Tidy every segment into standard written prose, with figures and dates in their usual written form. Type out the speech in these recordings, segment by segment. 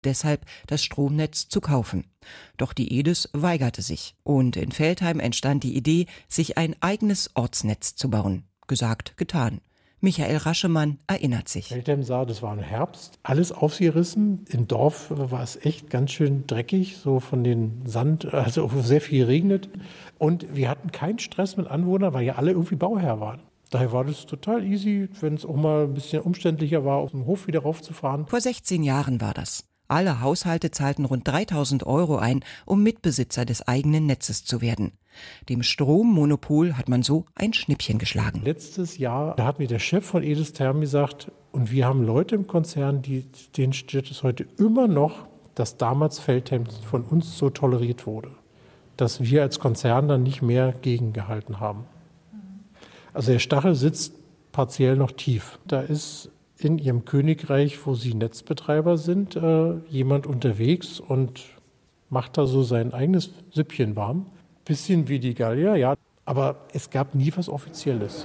deshalb das Stromnetz zu kaufen. Doch die EDIS weigerte sich. Und in Veltheim entstand die Idee, sich ein eigenes Ortsnetz zu bauen. Gesagt, getan. Michael Raschemann erinnert sich. Veltheim sah, das war im Herbst, alles aufgerissen. Im Dorf war es echt ganz schön dreckig, so von den Sand, also sehr viel regnet. Und wir hatten keinen Stress mit Anwohnern, weil ja alle irgendwie Bauherr waren. Daher war das total easy, wenn es auch mal ein bisschen umständlicher war, auf dem Hof wieder raufzufahren. Vor 16 Jahren war das. Alle Haushalte zahlten rund 3.000 € ein, um Mitbesitzer des eigenen Netzes zu werden. Dem Strommonopol hat man so ein Schnippchen geschlagen. Letztes Jahr, da hat mir der Chef von EDIS Therm gesagt, und wir haben Leute im Konzern, denen steht es heute immer noch, dass damals Veltheim von uns so toleriert wurde, dass wir als Konzern dann nicht mehr gegengehalten haben. Also der Stachel sitzt partiell noch tief. Da ist in ihrem Königreich, wo sie Netzbetreiber sind, jemand unterwegs und macht da so sein eigenes Süppchen warm. Bisschen wie die Gallier, ja. Aber es gab nie was Offizielles.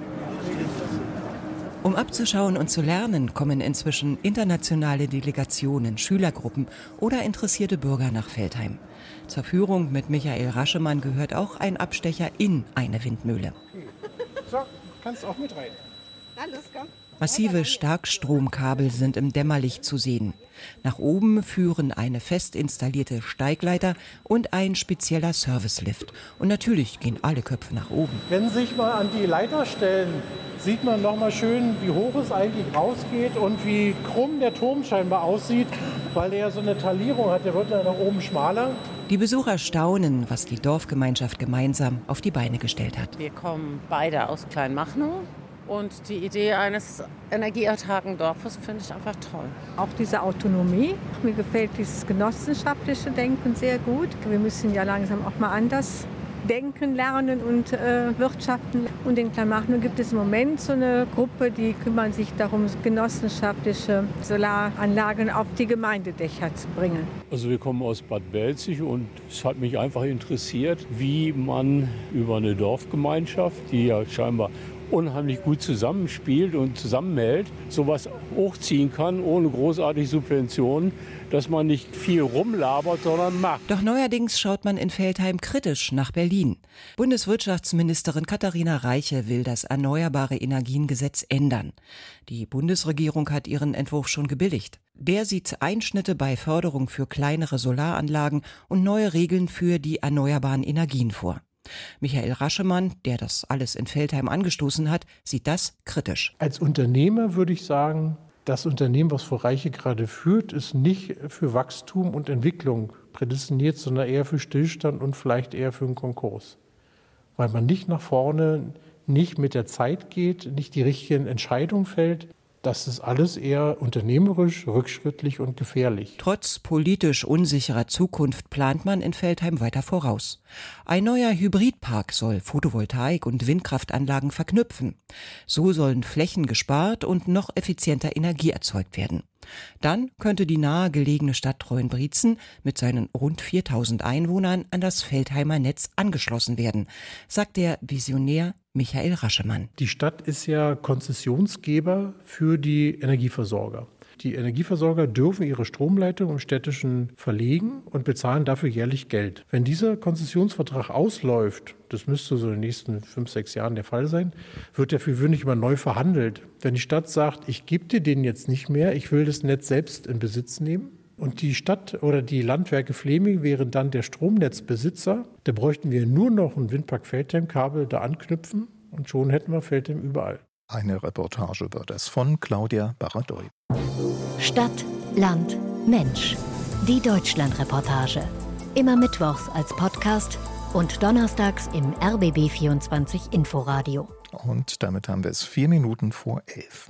Um abzuschauen und zu lernen, kommen inzwischen internationale Delegationen, Schülergruppen oder interessierte Bürger nach Veltheim. Zur Führung mit Michael Raschemann gehört auch ein Abstecher in eine Windmühle. So, kannst auch mit rein. Alles, komm. Massive Starkstromkabel sind im Dämmerlicht zu sehen. Nach oben führen eine fest installierte Steigleiter und ein spezieller Servicelift. Und natürlich gehen alle Köpfe nach oben. Wenn Sie sich mal an die Leiter stellen, sieht man noch mal schön, wie hoch es eigentlich rausgeht und wie krumm der Turm scheinbar aussieht, weil der ja so eine Talierung hat. Der wird dann nach oben schmaler. Die Besucher staunen, was die Dorfgemeinschaft gemeinsam auf die Beine gestellt hat. Wir kommen beide aus Kleinmachnow. Und die Idee eines energieautarken Dorfes finde ich einfach toll. Auch diese Autonomie. Mir gefällt dieses genossenschaftliche Denken sehr gut. Wir müssen ja langsam auch mal anders denken, lernen und wirtschaften. Und in Kleinmachnow gibt es im Moment so eine Gruppe, die kümmern sich darum, genossenschaftliche Solaranlagen auf die Gemeindedächer zu bringen. Also wir kommen aus Bad Belzig und es hat mich einfach interessiert, wie man über eine Dorfgemeinschaft, die ja scheinbar unheimlich gut zusammenspielt und zusammenhält, sowas hochziehen kann, ohne großartige Subventionen, dass man nicht viel rumlabert, sondern macht. Doch neuerdings schaut man in Veltheim kritisch nach Berlin. Bundeswirtschaftsministerin Katharina Reiche will das Erneuerbare Energiengesetz ändern. Die Bundesregierung hat ihren Entwurf schon gebilligt. Der sieht Einschnitte bei Förderung für kleinere Solaranlagen und neue Regeln für die erneuerbaren Energien vor. Michael Raschemann, der das alles in Veltheim angestoßen hat, sieht das kritisch. Als Unternehmer würde ich sagen, das Unternehmen, was Frau Reiche gerade führt, ist nicht für Wachstum und Entwicklung prädestiniert, sondern eher für Stillstand und vielleicht eher für einen Konkurs. Weil man nicht nach vorne, nicht mit der Zeit geht, nicht die richtigen Entscheidungen fällt. Das ist alles eher unternehmerisch, rückschrittlich und gefährlich. Trotz politisch unsicherer Zukunft plant man in Veltheim weiter voraus. Ein neuer Hybridpark soll Photovoltaik- und Windkraftanlagen verknüpfen. So sollen Flächen gespart und noch effizienter Energie erzeugt werden. Dann könnte die nahegelegene Stadt Treuenbrietzen mit seinen rund 4.000 Einwohnern an das Veltheimer Netz angeschlossen werden, sagt der Visionär Michael Raschemann. Die Stadt ist ja Konzessionsgeber für die Energieversorger. Die Energieversorger dürfen ihre Stromleitung im Städtischen verlegen und bezahlen dafür jährlich Geld. Wenn dieser Konzessionsvertrag ausläuft, das müsste so in den nächsten 5-6 Jahren der Fall sein, wird der für gewöhnlich immer neu verhandelt. Wenn die Stadt sagt, ich gebe dir den jetzt nicht mehr, ich will das Netz selbst in Besitz nehmen, und die Stadt oder die Landwerke Fleming wären dann der Stromnetzbesitzer, da bräuchten wir nur noch ein Windpark Veltheim-Kabel da anknüpfen und schon hätten wir Veltheim überall. Eine Reportage wird es von Claudia Baradoy. Stadt, Land, Mensch. Die Deutschlandreportage. Immer mittwochs als Podcast und donnerstags im RBB24 Inforadio. Und damit haben wir es 4 Minuten vor 11.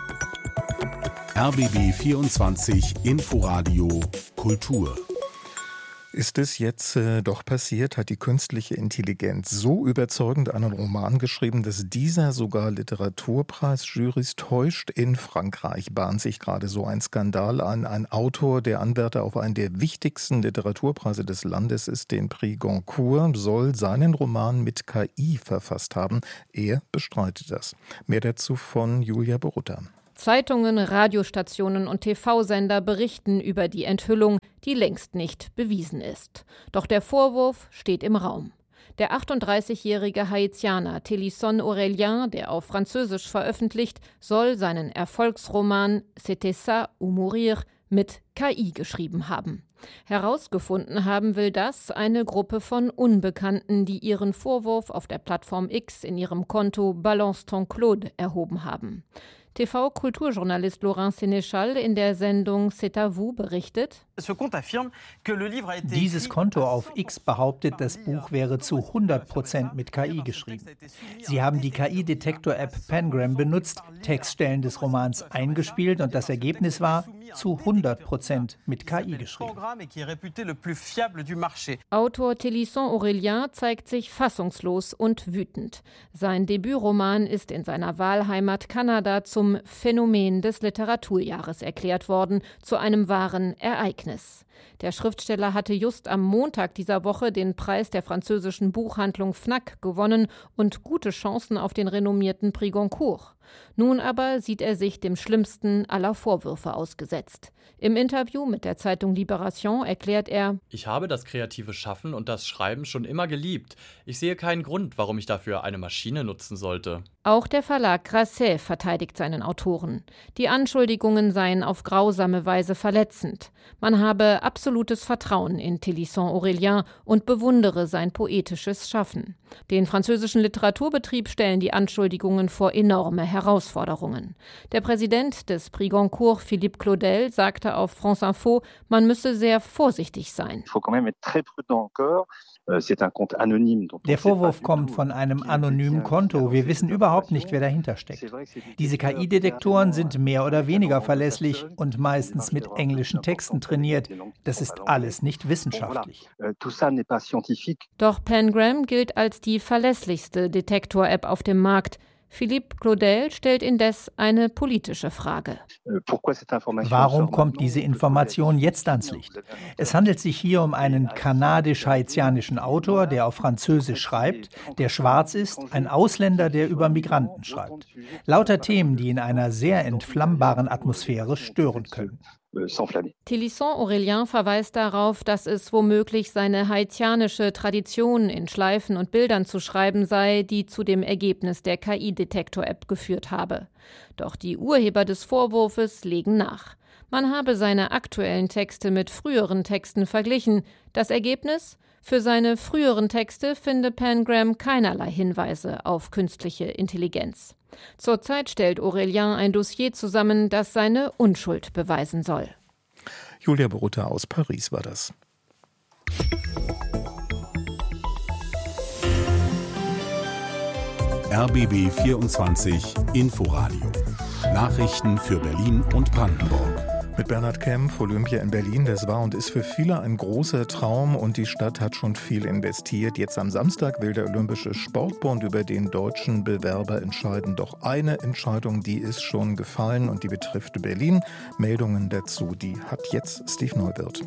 RBB24 Inforadio Kultur. Ist es jetzt doch passiert, hat die künstliche Intelligenz so überzeugend einen Roman geschrieben, dass dieser sogar Literaturpreisjurys täuscht. In Frankreich bahnt sich gerade so ein Skandal an. Ein Autor, der Anwärter auf einen der wichtigsten Literaturpreise des Landes ist, den Prix Goncourt, soll seinen Roman mit KI verfasst haben. Er bestreitet das. Mehr dazu von Julia Borutta. Zeitungen, Radiostationen und TV-Sender berichten über die Enthüllung, die längst nicht bewiesen ist. Doch der Vorwurf steht im Raum. Der 38-jährige Haitianer Télisson Aurélien, der auf Französisch veröffentlicht, soll seinen Erfolgsroman C'était ça ou mourir mit KI geschrieben haben. Herausgefunden haben will das eine Gruppe von Unbekannten, die ihren Vorwurf auf der Plattform X in ihrem Konto Balance ton Claude erhoben haben. TV-Kulturjournalist Laurent Sénéchal in der Sendung C'est à vous berichtet: Dieses Konto auf X behauptet, das Buch wäre zu 100% mit KI geschrieben. Sie haben die KI-Detektor-App Pangram benutzt, Textstellen des Romans eingespielt und das Ergebnis war zu 100% mit KI geschrieben. Autor Télisson Aurélien zeigt sich fassungslos und wütend. Sein Debütroman ist in seiner Wahlheimat Kanada zum Phänomen des Literaturjahres erklärt worden, zu einem wahren Ereignis. Der Schriftsteller hatte just am Montag dieser Woche den Preis der französischen Buchhandlung Fnac gewonnen und gute Chancen auf den renommierten Prix Goncourt. Nun aber sieht er sich dem schlimmsten aller Vorwürfe ausgesetzt. Im Interview mit der Zeitung Libération erklärt er: Ich habe das kreative Schaffen und das Schreiben schon immer geliebt. Ich sehe keinen Grund, warum ich dafür eine Maschine nutzen sollte. Auch der Verlag Grasset verteidigt seinen Autoren. Die Anschuldigungen seien auf grausame Weise verletzend. Man habe absolutes Vertrauen in Télisson Aurélien und bewundere sein poetisches Schaffen. Den französischen Literaturbetrieb stellen die Anschuldigungen vor enorme Herausforderungen. Der Präsident des Prix Goncourt, Philippe Claudel, sagte auf France Info, man müsse sehr vorsichtig sein. Der Vorwurf kommt von einem anonymen Konto. Wir wissen überhaupt nicht, wer dahinter steckt. Diese KI-Detektoren sind mehr oder weniger verlässlich und meistens mit englischen Texten trainiert. Das ist alles nicht wissenschaftlich. Doch Pangram gilt als die verlässlichste Detektor-App auf dem Markt. Philippe Claudel stellt indes eine politische Frage. Warum kommt diese Information jetzt ans Licht? Es handelt sich hier um einen kanadisch-haitianischen Autor, der auf Französisch schreibt, der schwarz ist, ein Ausländer, der über Migranten schreibt. Lauter Themen, die in einer sehr entflammbaren Atmosphäre stören können. Télisson Aurélien verweist darauf, dass es womöglich seine haitianische Tradition in Schleifen und Bildern zu schreiben sei, die zu dem Ergebnis der KI-Detektor-App geführt habe. Doch die Urheber des Vorwurfs legen nach. Man habe seine aktuellen Texte mit früheren Texten verglichen. Das Ergebnis? Für seine früheren Texte finde Pangram keinerlei Hinweise auf künstliche Intelligenz. Zurzeit stellt Aurélien ein Dossier zusammen, das seine Unschuld beweisen soll. Julia Borutta aus Paris war das. RBB 24 Inforadio. Nachrichten für Berlin und Brandenburg. Mit Bernhard Kempf, Olympia in Berlin, das war und ist für viele ein großer Traum und die Stadt hat schon viel investiert. Jetzt am Samstag will der Olympische Sportbund über den deutschen Bewerber entscheiden. Doch eine Entscheidung, die ist schon gefallen und die betrifft Berlin. Meldungen dazu, die hat jetzt Steve Neuwirth.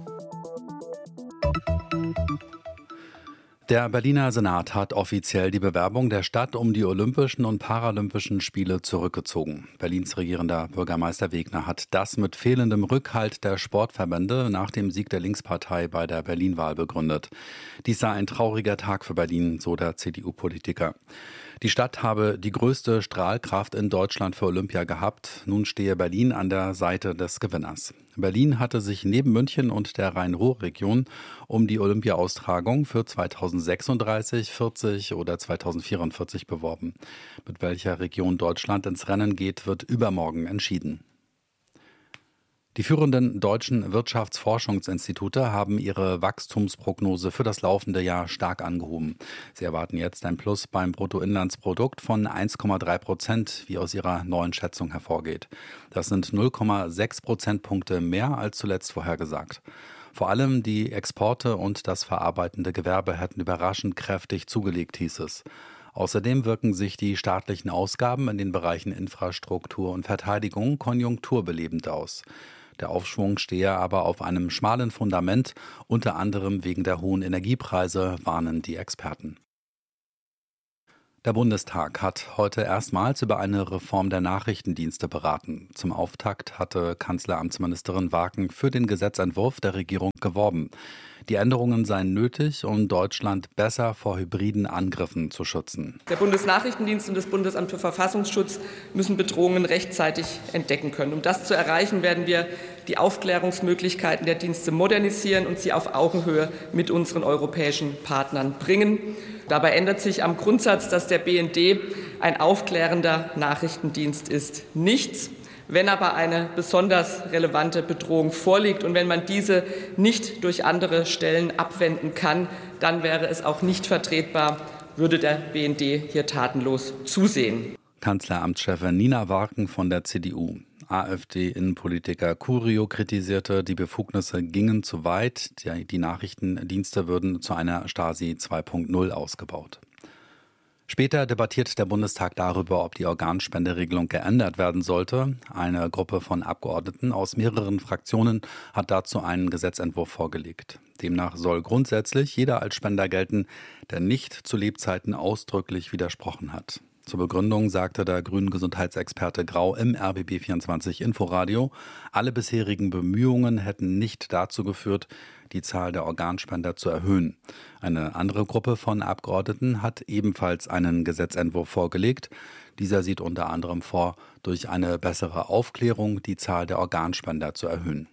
Der Berliner Senat hat offiziell die Bewerbung der Stadt um die Olympischen und Paralympischen Spiele zurückgezogen. Berlins regierender Bürgermeister Wegner hat das mit fehlendem Rückhalt der Sportverbände nach dem Sieg der Linkspartei bei der Berlin-Wahl begründet. Dies sei ein trauriger Tag für Berlin, so der CDU-Politiker. Die Stadt habe die größte Strahlkraft in Deutschland für Olympia gehabt. Nun stehe Berlin an der Seite des Gewinners. Berlin hatte sich neben München und der Rhein-Ruhr-Region um die Olympia-Austragung für 2036, 40 oder 2044 beworben. Mit welcher Region Deutschland ins Rennen geht, wird übermorgen entschieden. Die führenden deutschen Wirtschaftsforschungsinstitute haben ihre Wachstumsprognose für das laufende Jahr stark angehoben. Sie erwarten jetzt ein Plus beim Bruttoinlandsprodukt von 1,3%, wie aus ihrer neuen Schätzung hervorgeht. Das sind 0,6 Prozentpunkte mehr als zuletzt vorhergesagt. Vor allem die Exporte und das verarbeitende Gewerbe hätten überraschend kräftig zugelegt, hieß es. Außerdem wirken sich die staatlichen Ausgaben in den Bereichen Infrastruktur und Verteidigung konjunkturbelebend aus. Der Aufschwung stehe aber auf einem schmalen Fundament, unter anderem wegen der hohen Energiepreise, warnen die Experten. Der Bundestag hat heute erstmals über eine Reform der Nachrichtendienste beraten. Zum Auftakt hatte Kanzleramtsministerin Waken für den Gesetzentwurf der Regierung geworben. Die Änderungen seien nötig, um Deutschland besser vor hybriden Angriffen zu schützen. Der Bundesnachrichtendienst und das Bundesamt für Verfassungsschutz müssen Bedrohungen rechtzeitig entdecken können. Um das zu erreichen, werden wir die Aufklärungsmöglichkeiten der Dienste modernisieren und sie auf Augenhöhe mit unseren europäischen Partnern bringen. Dabei ändert sich am Grundsatz, dass der BND ein aufklärender Nachrichtendienst ist, nichts. Wenn aber eine besonders relevante Bedrohung vorliegt und wenn man diese nicht durch andere Stellen abwenden kann, dann wäre es auch nicht vertretbar, würde der BND hier tatenlos zusehen. Kanzleramtschefin Nina Waken von der CDU. AfD-Innenpolitiker Curio kritisierte, die Befugnisse gingen zu weit, die Nachrichtendienste würden zu einer Stasi 2.0 ausgebaut. Später debattiert der Bundestag darüber, ob die Organspenderegelung geändert werden sollte. Eine Gruppe von Abgeordneten aus mehreren Fraktionen hat dazu einen Gesetzentwurf vorgelegt. Demnach soll grundsätzlich jeder als Spender gelten, der nicht zu Lebzeiten ausdrücklich widersprochen hat. Zur Begründung sagte der grünen Gesundheitsexperte Grau im RBB24 Inforadio, alle bisherigen Bemühungen hätten nicht dazu geführt, die Zahl der Organspender zu erhöhen. Eine andere Gruppe von Abgeordneten hat ebenfalls einen Gesetzentwurf vorgelegt. Dieser sieht unter anderem vor, durch eine bessere Aufklärung die Zahl der Organspender zu erhöhen.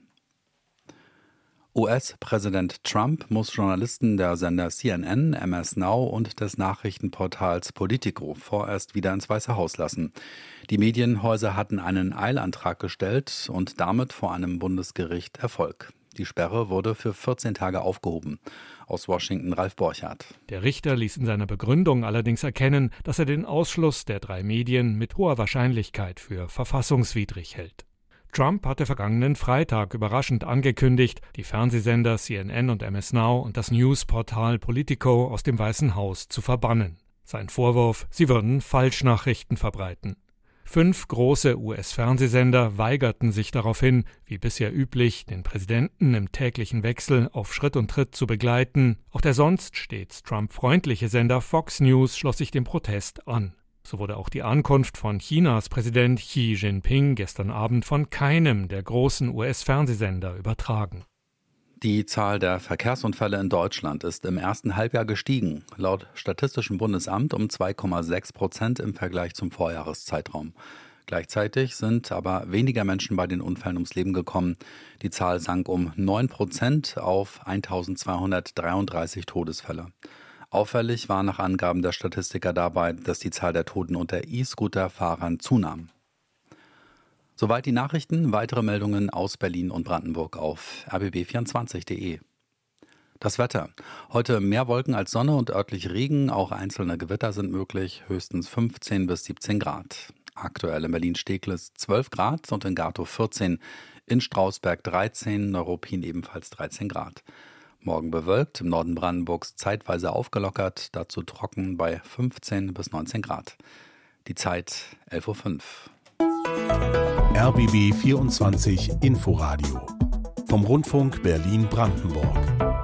US-Präsident Trump muss Journalisten der Sender CNN, MS Now und des Nachrichtenportals Politico vorerst wieder ins Weiße Haus lassen. Die Medienhäuser hatten einen Eilantrag gestellt und damit vor einem Bundesgericht Erfolg. Die Sperre wurde für 14 Tage aufgehoben. Aus Washington Ralf Borchardt. Der Richter ließ in seiner Begründung allerdings erkennen, dass er den Ausschluss der 3 Medien mit hoher Wahrscheinlichkeit für verfassungswidrig hält. Trump hatte vergangenen Freitag überraschend angekündigt, die Fernsehsender CNN und MS Now und das Newsportal Politico aus dem Weißen Haus zu verbannen. Sein Vorwurf, sie würden Falschnachrichten verbreiten. 5 große US-Fernsehsender weigerten sich daraufhin, wie bisher üblich, den Präsidenten im täglichen Wechsel auf Schritt und Tritt zu begleiten. Auch der sonst stets Trump-freundliche Sender Fox News schloss sich dem Protest an. So wurde auch die Ankunft von Chinas Präsident Xi Jinping gestern Abend von keinem der großen US-Fernsehsender übertragen. Die Zahl der Verkehrsunfälle in Deutschland ist im ersten Halbjahr gestiegen, laut Statistischem Bundesamt um 2,6% im Vergleich zum Vorjahreszeitraum. Gleichzeitig sind aber weniger Menschen bei den Unfällen ums Leben gekommen. Die Zahl sank um 9% auf 1.233 Todesfälle. Auffällig war nach Angaben der Statistiker dabei, dass die Zahl der Toten unter E-Scooter-Fahrern zunahm. Soweit die Nachrichten, weitere Meldungen aus Berlin und Brandenburg auf rbb24.de. Das Wetter. Heute mehr Wolken als Sonne und örtlich Regen, auch einzelne Gewitter sind möglich, höchstens 15 bis 17 Grad. Aktuell in Berlin-Steglitz 12 Grad und in Gatow 14, in Strausberg 13, Neuruppin ebenfalls 13 Grad. Morgen bewölkt, im Norden Brandenburgs zeitweise aufgelockert, dazu trocken bei 15 bis 19 Grad. Die Zeit 11.05 Uhr. RBB 24 Inforadio vom Rundfunk Berlin-Brandenburg.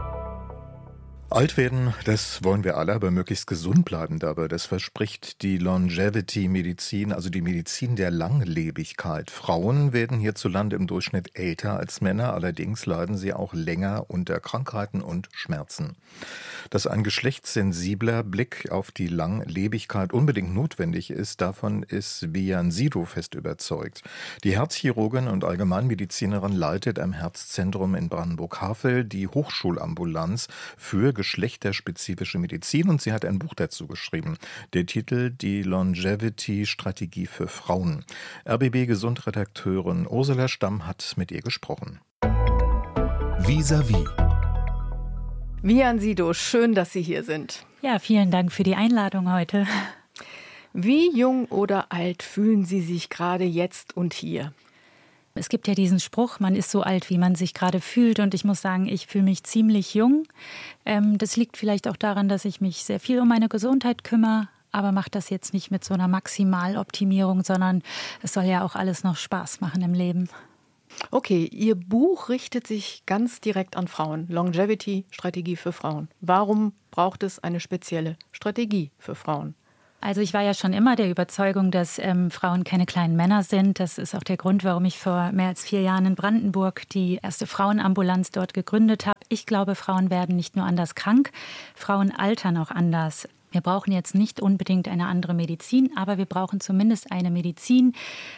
Alt werden, das wollen wir alle, aber möglichst gesund bleiben dabei. Das verspricht die Longevity-Medizin, also die Medizin der Langlebigkeit. Frauen werden hierzulande im Durchschnitt älter als Männer, allerdings leiden sie auch länger unter Krankheiten und Schmerzen. Dass ein geschlechtssensibler Blick auf die Langlebigkeit unbedingt notwendig ist, davon ist Bian Sido fest überzeugt. Die Herzchirurgin und Allgemeinmedizinerin leitet am Herzzentrum in Brandenburg-Havel die Hochschulambulanz für geschlechterspezifische Medizin und sie hat ein Buch dazu geschrieben. Der Titel Die Longevity-Strategie für Frauen. RBB-Gesundredakteurin Ursula Stamm hat mit ihr gesprochen. Vis-à-vis. Bian Sido, schön, dass Sie hier sind. Ja, vielen Dank für die Einladung heute. Wie jung oder alt fühlen Sie sich gerade jetzt und hier? Es gibt ja diesen Spruch, man ist so alt, wie man sich gerade fühlt. Und ich muss sagen, ich fühle mich ziemlich jung. Das liegt vielleicht auch daran, dass ich mich sehr viel um meine Gesundheit kümmere. Aber mache das jetzt nicht mit so einer Maximaloptimierung, sondern es soll ja auch alles noch Spaß machen im Leben. Okay, Ihr Buch richtet sich ganz direkt an Frauen. Longevity, Strategie für Frauen. Warum braucht es eine spezielle Strategie für Frauen? Also ich war ja schon immer der Überzeugung, dass Frauen keine kleinen Männer sind. Das ist auch der Grund, warum ich vor mehr als 4 Jahren in Brandenburg die erste Frauenambulanz dort gegründet habe. Ich glaube, Frauen werden nicht nur anders krank, Frauen altern auch anders. Wir brauchen jetzt nicht unbedingt eine andere Medizin, aber wir brauchen zumindest eine Medizin,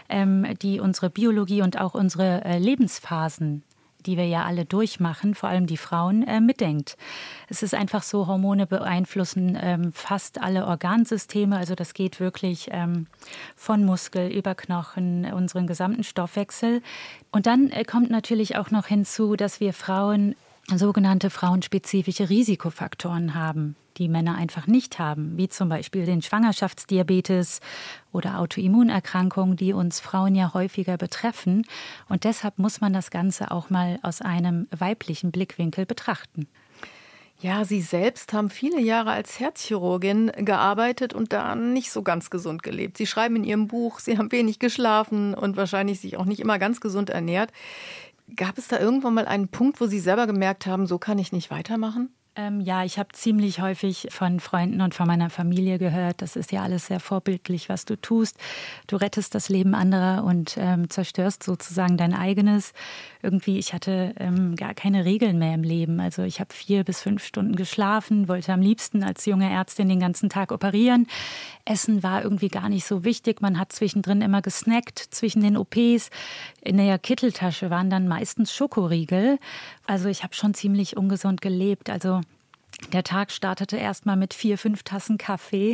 die unsere Biologie und auch unsere Lebensphasen, die wir ja alle durchmachen, vor allem die Frauen, mitdenkt. Es ist einfach so, Hormone beeinflussen fast alle Organsysteme. Also das geht wirklich von Muskel über Knochen, unseren gesamten Stoffwechsel. Und dann kommt natürlich auch noch hinzu, dass wir Frauen sogenannte frauenspezifische Risikofaktoren haben, die Männer einfach nicht haben, wie zum Beispiel den Schwangerschaftsdiabetes oder Autoimmunerkrankungen, die uns Frauen ja häufiger betreffen. Und deshalb muss man das Ganze auch mal aus einem weiblichen Blickwinkel betrachten. Ja, Sie selbst haben viele Jahre als Herzchirurgin gearbeitet und da nicht so ganz gesund gelebt. Sie schreiben in Ihrem Buch, Sie haben wenig geschlafen und wahrscheinlich sich auch nicht immer ganz gesund ernährt. Gab es da irgendwann mal einen Punkt, wo Sie selber gemerkt haben, so kann ich nicht weitermachen? Ja, ich habe ziemlich häufig von Freunden und von meiner Familie gehört, das ist ja alles sehr vorbildlich, was du tust. Du rettest das Leben anderer und zerstörst sozusagen dein eigenes. Irgendwie, ich hatte gar keine Regeln mehr im Leben. Also ich habe 4 bis 5 Stunden geschlafen, wollte am liebsten als junge Ärztin den ganzen Tag operieren. Essen war irgendwie gar nicht so wichtig. Man hat zwischendrin immer gesnackt, zwischen den OPs. In der Kitteltasche waren dann meistens Schokoriegel. Also ich habe schon ziemlich ungesund gelebt. Also der Tag startete erst mal mit 4, 5 Tassen Kaffee.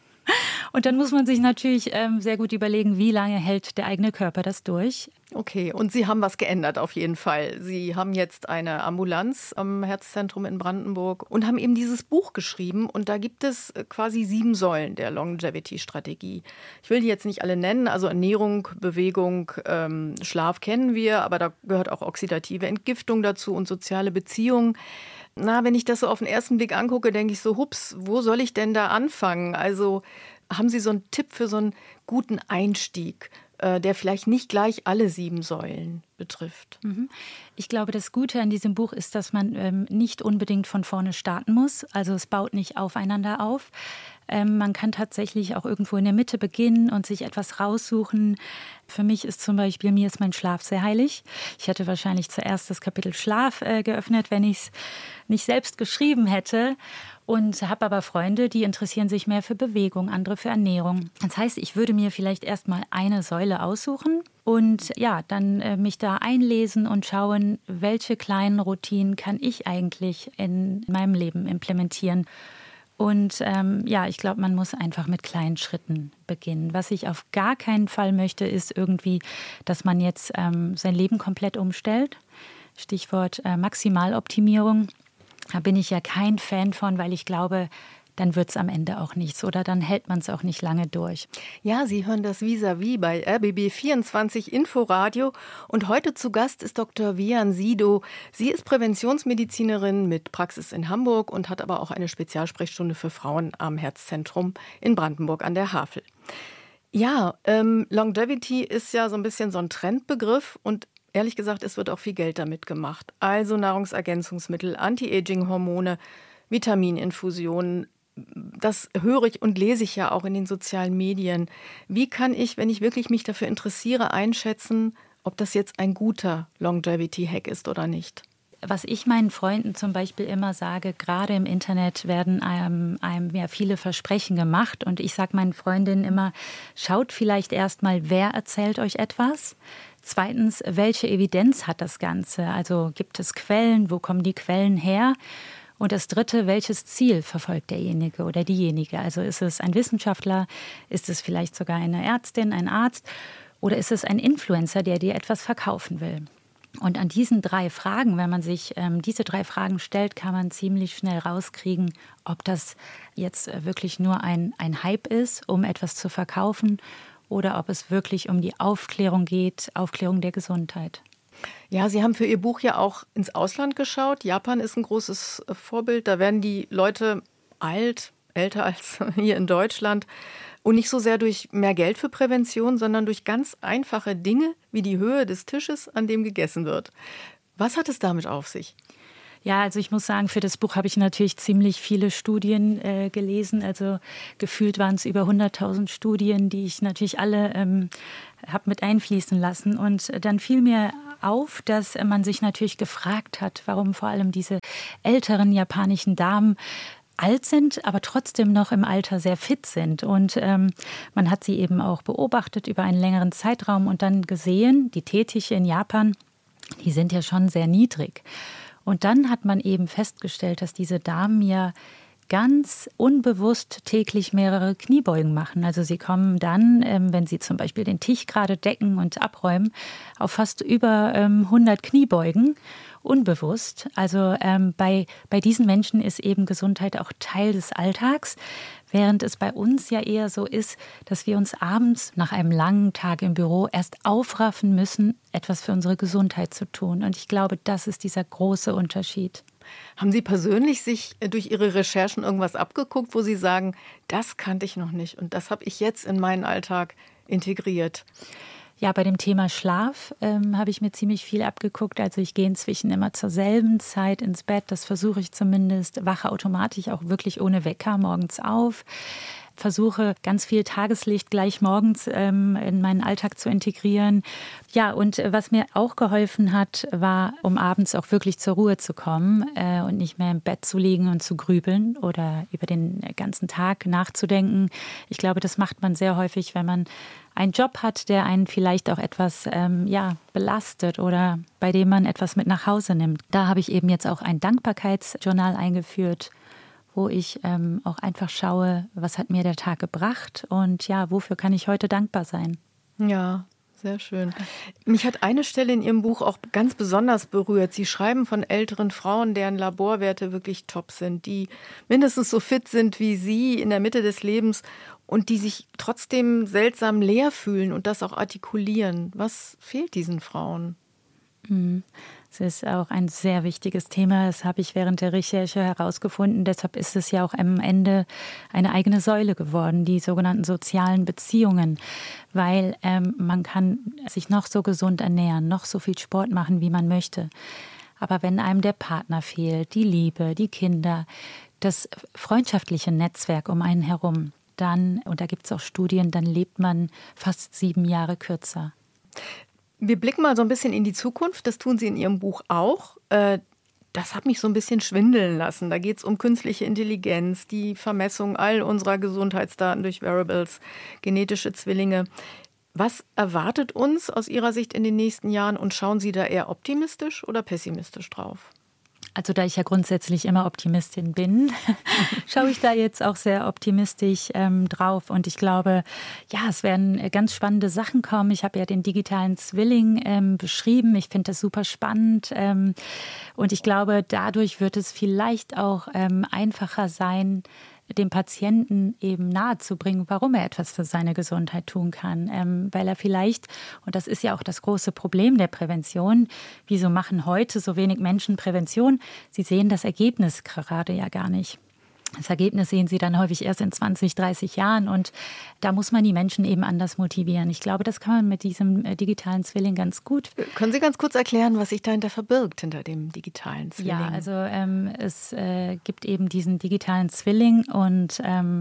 Und dann muss man sich natürlich sehr gut überlegen, wie lange hält der eigene Körper das durch. Okay, und Sie haben was geändert auf jeden Fall. Sie haben jetzt eine Ambulanz am Herzzentrum in Brandenburg und haben eben dieses Buch geschrieben. Und da gibt es quasi 7 Säulen der Longevity-Strategie. Ich will die jetzt nicht alle nennen. Also Ernährung, Bewegung, Schlaf kennen wir. Aber da gehört auch oxidative Entgiftung dazu und soziale Beziehungen. Wenn ich das so auf den ersten Blick angucke, denke ich so, hups, wo soll ich denn da anfangen? Also haben Sie so einen Tipp für so einen guten Einstieg, der vielleicht nicht gleich alle 7 Säulen betrifft? Ich glaube, das Gute an diesem Buch ist, dass man nicht unbedingt von vorne starten muss. Also es baut nicht aufeinander auf. Man kann tatsächlich auch irgendwo in der Mitte beginnen und sich etwas raussuchen. Für mich ist zum Beispiel, mir ist mein Schlaf sehr heilig. Ich hätte wahrscheinlich zuerst das Kapitel Schlaf geöffnet, wenn ich es nicht selbst geschrieben hätte. Und habe aber Freunde, die interessieren sich mehr für Bewegung, andere für Ernährung. Das heißt, ich würde mir vielleicht erstmal eine Säule aussuchen und ja, dann mich da einlesen und schauen, welche kleinen Routinen kann ich eigentlich in meinem Leben implementieren. Und ich glaube, man muss einfach mit kleinen Schritten beginnen. Was ich auf gar keinen Fall möchte, ist irgendwie, dass man jetzt sein Leben komplett umstellt. Stichwort Maximaloptimierung. Da bin ich ja kein Fan von, weil ich glaube, dann wird es am Ende auch nichts oder dann hält man es auch nicht lange durch. Ja, Sie hören das Vis-à-vis bei RBB 24 Inforadio und heute zu Gast ist Dr. Vian Sido. Sie ist Präventionsmedizinerin mit Praxis in Hamburg und hat aber auch eine Spezialsprechstunde für Frauen am Herzzentrum in Brandenburg an der Havel. Ja, Longevity ist ja so ein bisschen so ein Trendbegriff und ehrlich gesagt, es wird auch viel Geld damit gemacht. Also Nahrungsergänzungsmittel, Anti-Aging-Hormone, Vitamininfusionen. Das höre ich und lese ich ja auch in den sozialen Medien. Wie kann ich, wenn ich wirklich mich dafür interessiere, einschätzen, ob das jetzt ein guter Longevity-Hack ist oder nicht? Was ich meinen Freunden zum Beispiel immer sage, gerade im Internet werden einem ja viele Versprechen gemacht. Und ich sage meinen Freundinnen immer, schaut vielleicht erst mal, wer erzählt euch etwas? Zweitens, welche Evidenz hat das Ganze? Also gibt es Quellen? Wo kommen die Quellen her? Und das Dritte, welches Ziel verfolgt derjenige oder diejenige? Also ist es ein Wissenschaftler? Ist es vielleicht sogar eine Ärztin, ein Arzt? Oder ist es ein Influencer, der dir etwas verkaufen will? Und an diesen 3 Fragen, wenn man sich diese 3 Fragen stellt, kann man ziemlich schnell rauskriegen, ob das jetzt wirklich nur ein Hype ist, um etwas zu verkaufen, oder ob es wirklich um die Aufklärung geht, Aufklärung der Gesundheit. Ja, Sie haben für Ihr Buch ja auch ins Ausland geschaut. Japan ist ein großes Vorbild. Da werden die Leute alt, älter als hier in Deutschland. Und nicht so sehr durch mehr Geld für Prävention, sondern durch ganz einfache Dinge wie die Höhe des Tisches, an dem gegessen wird. Was hat es damit auf sich? Ja, also ich muss sagen, für das Buch habe ich natürlich ziemlich viele Studien gelesen. Also gefühlt waren es über 100.000 Studien, die ich natürlich alle habe mit einfließen lassen. Und dann fiel mir auf, dass man sich natürlich gefragt hat, warum vor allem diese älteren japanischen Damen alt sind, aber trotzdem noch im Alter sehr fit sind. Und man hat sie eben auch beobachtet über einen längeren Zeitraum und dann gesehen, die Tetiche in Japan, die sind ja schon sehr niedrig. Und dann hat man eben festgestellt, dass diese Damen ja ganz unbewusst täglich mehrere Kniebeugen machen. Also sie kommen dann, wenn sie zum Beispiel den Tisch gerade decken und abräumen, auf fast über 100 Kniebeugen, unbewusst. Also bei diesen Menschen ist eben Gesundheit auch Teil des Alltags, während es bei uns ja eher so ist, dass wir uns abends nach einem langen Tag im Büro erst aufraffen müssen, etwas für unsere Gesundheit zu tun. Und ich glaube, das ist dieser große Unterschied. Haben Sie persönlich sich durch Ihre Recherchen irgendwas abgeguckt, wo Sie sagen, das kannte ich noch nicht und das habe ich jetzt in meinen Alltag integriert? Ja, bei dem Thema Schlaf habe ich mir ziemlich viel abgeguckt. Also ich gehe inzwischen immer zur selben Zeit ins Bett. Das versuche ich zumindest. Wache automatisch auch wirklich ohne Wecker morgens auf. Versuche ganz viel Tageslicht gleich morgens in meinen Alltag zu integrieren. Ja, und was mir auch geholfen hat, war, um abends auch wirklich zur Ruhe zu kommen und nicht mehr im Bett zu liegen und zu grübeln oder über den ganzen Tag nachzudenken. Ich glaube, das macht man sehr häufig, wenn man einen Job hat, der einen vielleicht auch etwas belastet oder bei dem man etwas mit nach Hause nimmt. Da habe ich eben jetzt auch ein Dankbarkeitsjournal eingeführt, wo ich auch einfach schaue, was hat mir der Tag gebracht und ja, wofür kann ich heute dankbar sein. Ja, sehr schön. Mich hat eine Stelle in Ihrem Buch auch ganz besonders berührt. Sie schreiben von älteren Frauen, deren Laborwerte wirklich top sind, die mindestens so fit sind wie Sie in der Mitte des Lebens und die sich trotzdem seltsam leer fühlen und das auch artikulieren. Was fehlt diesen Frauen? Es ist auch ein sehr wichtiges Thema. Das habe ich während der Recherche herausgefunden. Deshalb ist es ja auch am Ende eine eigene Säule geworden, die sogenannten sozialen Beziehungen. Weil man kann sich noch so gesund ernähren, noch so viel Sport machen, wie man möchte. Aber wenn einem der Partner fehlt, die Liebe, die Kinder, das freundschaftliche Netzwerk um einen herum, dann, und da gibt es auch Studien, dann lebt man fast 7 Jahre kürzer. Wir blicken mal so ein bisschen in die Zukunft. Das tun Sie in Ihrem Buch auch. Das hat mich so ein bisschen schwindeln lassen. Da geht es um künstliche Intelligenz, die Vermessung all unserer Gesundheitsdaten durch Wearables, genetische Zwillinge. Was erwartet uns aus Ihrer Sicht in den nächsten Jahren und schauen Sie da eher optimistisch oder pessimistisch drauf? Also da ich ja grundsätzlich immer Optimistin bin, schaue ich da jetzt auch sehr optimistisch drauf. Und ich glaube, ja, es werden ganz spannende Sachen kommen. Ich habe ja den digitalen Zwilling beschrieben. Ich finde das super spannend. Und ich glaube, dadurch wird es vielleicht auch einfacher sein, dem Patienten eben nahezubringen, warum er etwas für seine Gesundheit tun kann. Weil er vielleicht, und das ist ja auch das große Problem der Prävention, wieso machen heute so wenig Menschen Prävention? Sie sehen das Ergebnis gerade ja gar nicht. Das Ergebnis sehen Sie dann häufig erst in 20, 30 Jahren und da muss man die Menschen eben anders motivieren. Ich glaube, das kann man mit diesem digitalen Zwilling ganz gut. Können Sie ganz kurz erklären, was sich dahinter verbirgt, hinter dem digitalen Zwilling? Ja, also es gibt eben diesen digitalen Zwilling und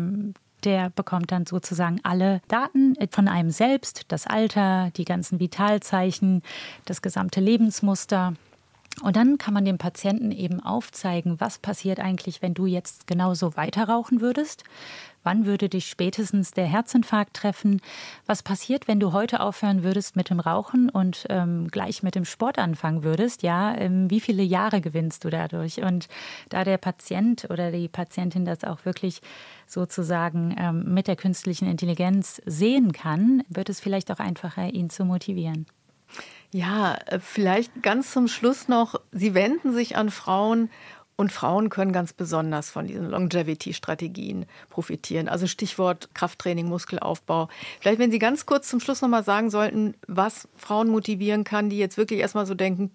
der bekommt dann sozusagen alle Daten von einem selbst, das Alter, die ganzen Vitalzeichen, das gesamte Lebensmuster. Und dann kann man dem Patienten eben aufzeigen, was passiert eigentlich, wenn du jetzt genauso weiter rauchen würdest. Wann würde dich spätestens der Herzinfarkt treffen? Was passiert, wenn du heute aufhören würdest mit dem Rauchen und gleich mit dem Sport anfangen würdest? Ja, wie viele Jahre gewinnst du dadurch? Und da der Patient oder die Patientin das auch wirklich sozusagen mit der künstlichen Intelligenz sehen kann, wird es vielleicht auch einfacher, ihn zu motivieren. Ja, vielleicht ganz zum Schluss noch, Sie wenden sich an Frauen und Frauen können ganz besonders von diesen Longevity-Strategien profitieren. Also Stichwort Krafttraining, Muskelaufbau. Vielleicht, wenn Sie ganz kurz zum Schluss noch mal sagen sollten, was Frauen motivieren kann, die jetzt wirklich erstmal so denken,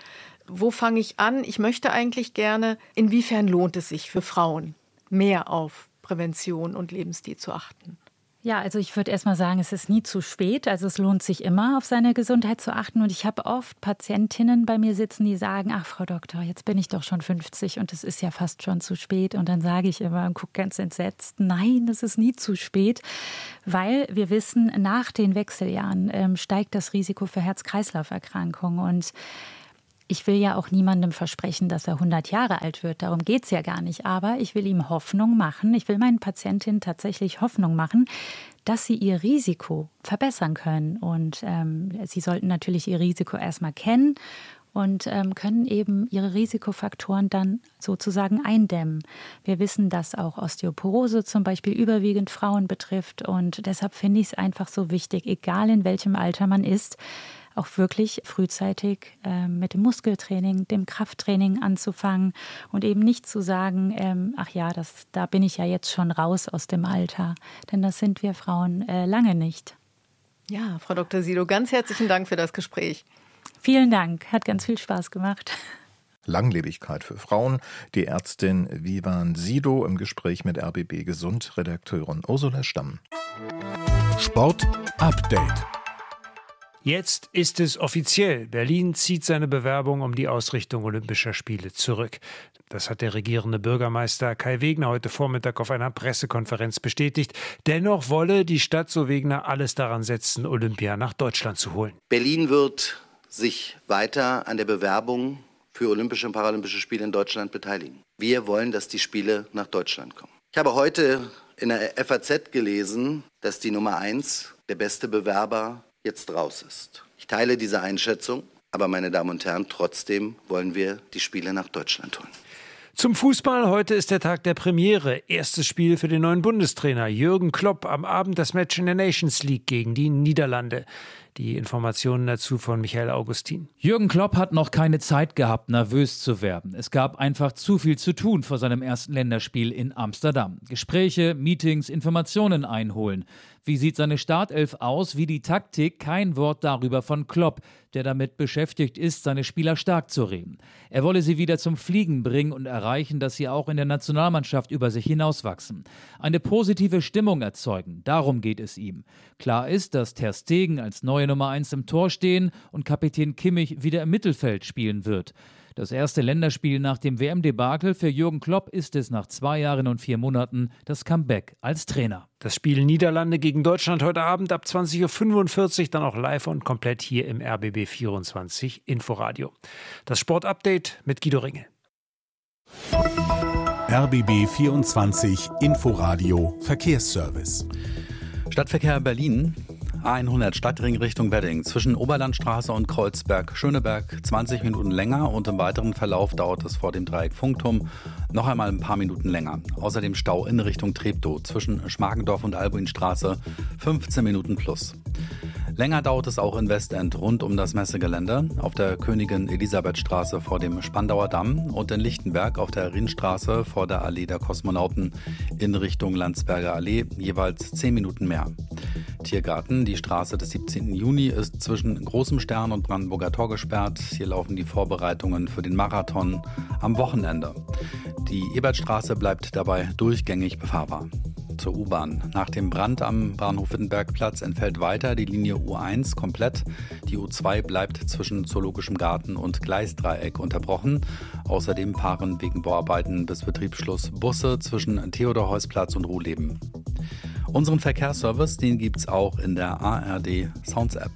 wo fange ich an? Ich möchte eigentlich gerne. Inwiefern lohnt es sich für Frauen, mehr auf Prävention und Lebensstil zu achten? Ja, also ich würde erst mal sagen, es ist nie zu spät. Also es lohnt sich immer, auf seine Gesundheit zu achten. Und ich habe oft Patientinnen bei mir sitzen, die sagen, ach Frau Doktor, jetzt bin ich doch schon 50 und es ist ja fast schon zu spät. Und dann sage ich immer und gucke ganz entsetzt, nein, es ist nie zu spät. Weil wir wissen, nach den Wechseljahren steigt das Risiko für Herz-Kreislauf-Erkrankungen. Und ich will ja auch niemandem versprechen, dass er 100 Jahre alt wird. Darum geht es ja gar nicht. Aber ich will ihm Hoffnung machen. Ich will meinen Patientinnen tatsächlich Hoffnung machen, dass sie ihr Risiko verbessern können. Und sie sollten natürlich ihr Risiko erstmal kennen und können eben ihre Risikofaktoren dann sozusagen eindämmen. Wir wissen, dass auch Osteoporose zum Beispiel überwiegend Frauen betrifft. Und deshalb finde ich es einfach so wichtig, egal in welchem Alter man ist, auch wirklich frühzeitig mit dem Muskeltraining, dem Krafttraining anzufangen und eben nicht zu sagen, ach ja, da bin ich ja jetzt schon raus aus dem Alter. Denn das sind wir Frauen lange nicht. Ja, Frau Dr. Sido, ganz herzlichen Dank für das Gespräch. Vielen Dank, hat ganz viel Spaß gemacht. Langlebigkeit für Frauen. Die Ärztin Vivian Sido im Gespräch mit RBB Gesund, Redakteurin Ursula Stamm. Sport Update. Jetzt ist es offiziell. Berlin zieht seine Bewerbung um die Ausrichtung Olympischer Spiele zurück. Das hat der regierende Bürgermeister Kai Wegner heute Vormittag auf einer Pressekonferenz bestätigt. Dennoch wolle die Stadt, so Wegner, alles daran setzen, Olympia nach Deutschland zu holen. Berlin wird sich weiter an der Bewerbung für Olympische und Paralympische Spiele in Deutschland beteiligen. Wir wollen, dass die Spiele nach Deutschland kommen. Ich habe heute in der FAZ gelesen, dass die Nummer 1, der beste Bewerber, jetzt raus ist. Ich teile diese Einschätzung, aber meine Damen und Herren, trotzdem wollen wir die Spiele nach Deutschland holen. Zum Fußball, heute ist der Tag der Premiere. Erstes Spiel für den neuen Bundestrainer Jürgen Klopp. Am Abend das Match in der Nations League gegen die Niederlande. Die Informationen dazu von Michael Augustin. Jürgen Klopp hat noch keine Zeit gehabt, nervös zu werden. Es gab einfach zu viel zu tun vor seinem ersten Länderspiel in Amsterdam. Gespräche, Meetings, Informationen einholen. Wie sieht seine Startelf aus? Wie die Taktik? Kein Wort darüber von Klopp, der damit beschäftigt ist, seine Spieler stark zu reden. Er wolle sie wieder zum Fliegen bringen und erreichen, dass sie auch in der Nationalmannschaft über sich hinauswachsen. Eine positive Stimmung erzeugen, darum geht es ihm. Klar ist, dass Ter Stegen als neue Nummer 1 im Tor stehen und Kapitän Kimmich wieder im Mittelfeld spielen wird. Das erste Länderspiel nach dem WM-Debakel für Jürgen Klopp ist es nach 2 Jahren und 4 Monaten das Comeback als Trainer. Das Spiel Niederlande gegen Deutschland heute Abend ab 20.45 Uhr, dann auch live und komplett hier im RBB 24 Inforadio. Das Sportupdate mit Guido Ringe. RBB 24 Inforadio Verkehrsservice. Stadtverkehr Berlin. A100 Stadtring Richtung Wedding. Zwischen Oberlandstraße und Kreuzberg-Schöneberg 20 Minuten länger und im weiteren Verlauf dauert es vor dem Dreieck Funkturm noch einmal ein paar Minuten länger. Außerdem Stau in Richtung Treptow zwischen Schmargendorf und Albuinstraße 15 Minuten plus. Länger dauert es auch in Westend rund um das Messegelände, auf der Königin-Elisabeth-Straße vor dem Spandauer Damm und in Lichtenberg auf der Rinnstraße vor der Allee der Kosmonauten in Richtung Landsberger Allee, jeweils 10 Minuten mehr. Tiergarten, die Straße des 17. Juni ist zwischen Großem Stern und Brandenburger Tor gesperrt. Hier laufen die Vorbereitungen für den Marathon am Wochenende. Die Ebertstraße bleibt dabei durchgängig befahrbar. Zur U-Bahn. Nach dem Brand am Bahnhof Wittenbergplatz entfällt weiter die Linie U1 komplett. Die U2 bleibt zwischen Zoologischem Garten und Gleisdreieck unterbrochen. Außerdem fahren wegen Bauarbeiten bis Betriebsschluss Busse zwischen Theodor-Heuss-Platz und Ruhleben. Unseren Verkehrsservice, den gibt's auch in der ARD Sounds App.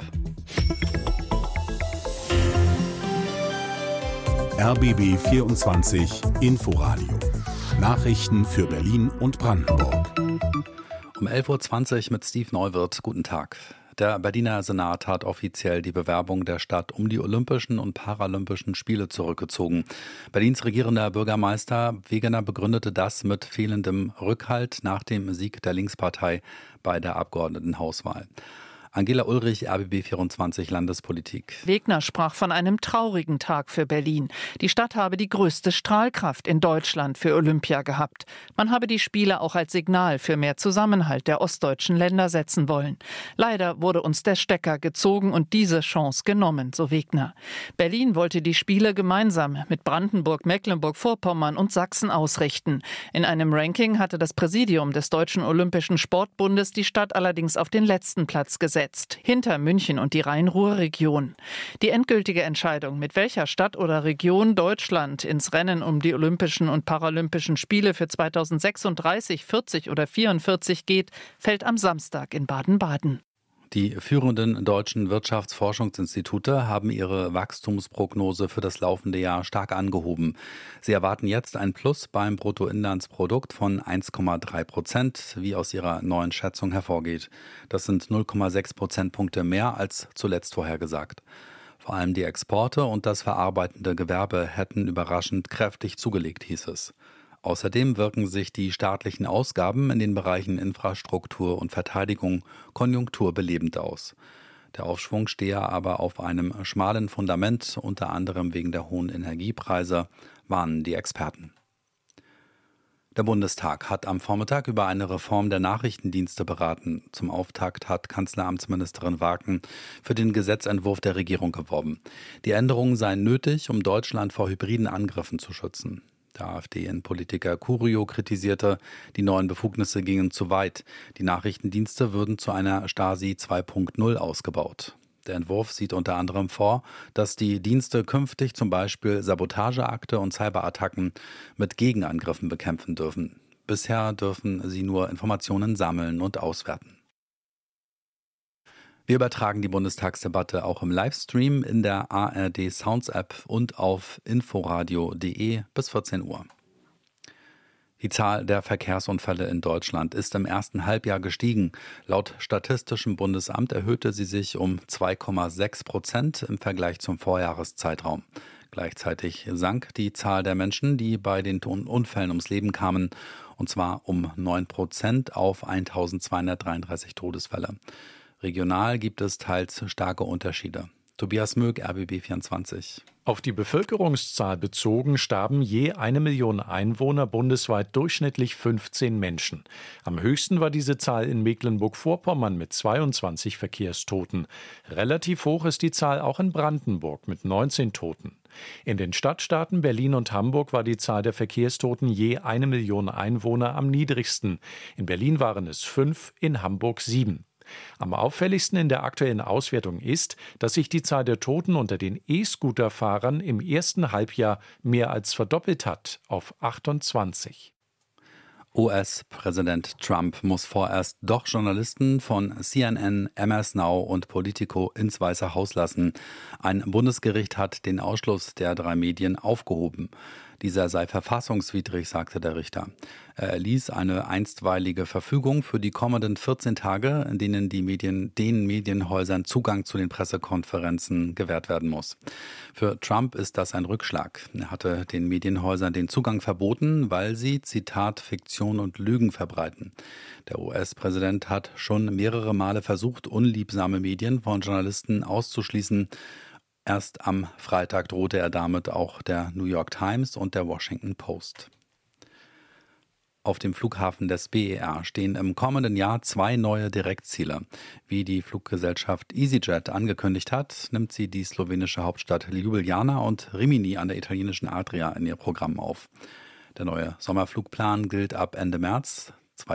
RBB 24 Inforadio. Nachrichten für Berlin und Brandenburg. Um 11.20 Uhr mit Steve Neuwirth. Guten Tag. Der Berliner Senat hat offiziell die Bewerbung der Stadt um die Olympischen und Paralympischen Spiele zurückgezogen. Berlins regierender Bürgermeister Wegener begründete das mit fehlendem Rückhalt nach dem Sieg der Linkspartei bei der Abgeordnetenhauswahl. Angela Ulrich, RBB 24 Landespolitik. Wegner sprach von einem traurigen Tag für Berlin. Die Stadt habe die größte Strahlkraft in Deutschland für Olympia gehabt. Man habe die Spiele auch als Signal für mehr Zusammenhalt der ostdeutschen Länder setzen wollen. Leider wurde uns der Stecker gezogen und diese Chance genommen, so Wegner. Berlin wollte die Spiele gemeinsam mit Brandenburg, Mecklenburg-Vorpommern und Sachsen ausrichten. In einem Ranking hatte das Präsidium des Deutschen Olympischen Sportbundes die Stadt allerdings auf den letzten Platz gesetzt, hinter München und die Rhein-Ruhr-Region. Die endgültige Entscheidung, mit welcher Stadt oder Region Deutschland ins Rennen um die Olympischen und Paralympischen Spiele für 2036, 40 oder 44 geht, fällt am Samstag in Baden-Baden. Die führenden deutschen Wirtschaftsforschungsinstitute haben ihre Wachstumsprognose für das laufende Jahr stark angehoben. Sie erwarten jetzt ein Plus beim Bruttoinlandsprodukt von 1,3%, wie aus ihrer neuen Schätzung hervorgeht. Das sind 0,6 Prozentpunkte mehr als zuletzt vorhergesagt. Vor allem die Exporte und das verarbeitende Gewerbe hätten überraschend kräftig zugelegt, hieß es. Außerdem wirken sich die staatlichen Ausgaben in den Bereichen Infrastruktur und Verteidigung konjunkturbelebend aus. Der Aufschwung stehe aber auf einem schmalen Fundament, unter anderem wegen der hohen Energiepreise, warnen die Experten. Der Bundestag hat am Vormittag über eine Reform der Nachrichtendienste beraten. Zum Auftakt hat Kanzleramtsministerin Waken für den Gesetzentwurf der Regierung geworben. Die Änderungen seien nötig, um Deutschland vor hybriden Angriffen zu schützen. Der AfD-Innenpolitiker Curio kritisierte, die neuen Befugnisse gingen zu weit. Die Nachrichtendienste würden zu einer Stasi 2.0 ausgebaut. Der Entwurf sieht unter anderem vor, dass die Dienste künftig zum Beispiel Sabotageakte und Cyberattacken mit Gegenangriffen bekämpfen dürfen. Bisher dürfen sie nur Informationen sammeln und auswerten. Wir übertragen die Bundestagsdebatte auch im Livestream in der ARD Sounds App und auf inforadio.de bis 14 Uhr. Die Zahl der Verkehrsunfälle in Deutschland ist im ersten Halbjahr gestiegen. Laut Statistischem Bundesamt erhöhte sie sich um 2,6% im Vergleich zum Vorjahreszeitraum. Gleichzeitig sank die Zahl der Menschen, die bei den Unfällen ums Leben kamen, und zwar um 9% auf 1.233 Todesfälle. Regional gibt es teils starke Unterschiede. Tobias Möck, RBB 24. Auf die Bevölkerungszahl bezogen starben je 1 Million Einwohner bundesweit durchschnittlich 15 Menschen. Am höchsten war diese Zahl in Mecklenburg-Vorpommern mit 22 Verkehrstoten. Relativ hoch ist die Zahl auch in Brandenburg mit 19 Toten. In den Stadtstaaten Berlin und Hamburg war die Zahl der Verkehrstoten je 1 Million Einwohner am niedrigsten. In Berlin waren es 5, in Hamburg 7. Am auffälligsten in der aktuellen Auswertung ist, dass sich die Zahl der Toten unter den E-Scooter-Fahrern im ersten Halbjahr mehr als verdoppelt hat auf 28. US-Präsident Trump muss vorerst doch Journalisten von CNN, MS Now und Politico ins Weiße Haus lassen. Ein Bundesgericht hat den Ausschluss der 3 Medien aufgehoben. Dieser sei verfassungswidrig, sagte der Richter. Er erließ eine einstweilige Verfügung für die kommenden 14 Tage, in denen den Medienhäusern Zugang zu den Pressekonferenzen gewährt werden muss. Für Trump ist das ein Rückschlag. Er hatte den Medienhäusern den Zugang verboten, weil sie, Zitat, Fiktion und Lügen verbreiten. Der US-Präsident hat schon mehrere Male versucht, unliebsame Medien von Journalisten auszuschließen. Erst am Freitag drohte er damit auch der New York Times und der Washington Post. Auf dem Flughafen des BER stehen im kommenden Jahr 2 neue Direktziele. Wie die Fluggesellschaft EasyJet angekündigt hat, nimmt sie die slowenische Hauptstadt Ljubljana und Rimini an der italienischen Adria in ihr Programm auf. Der neue Sommerflugplan gilt ab Ende März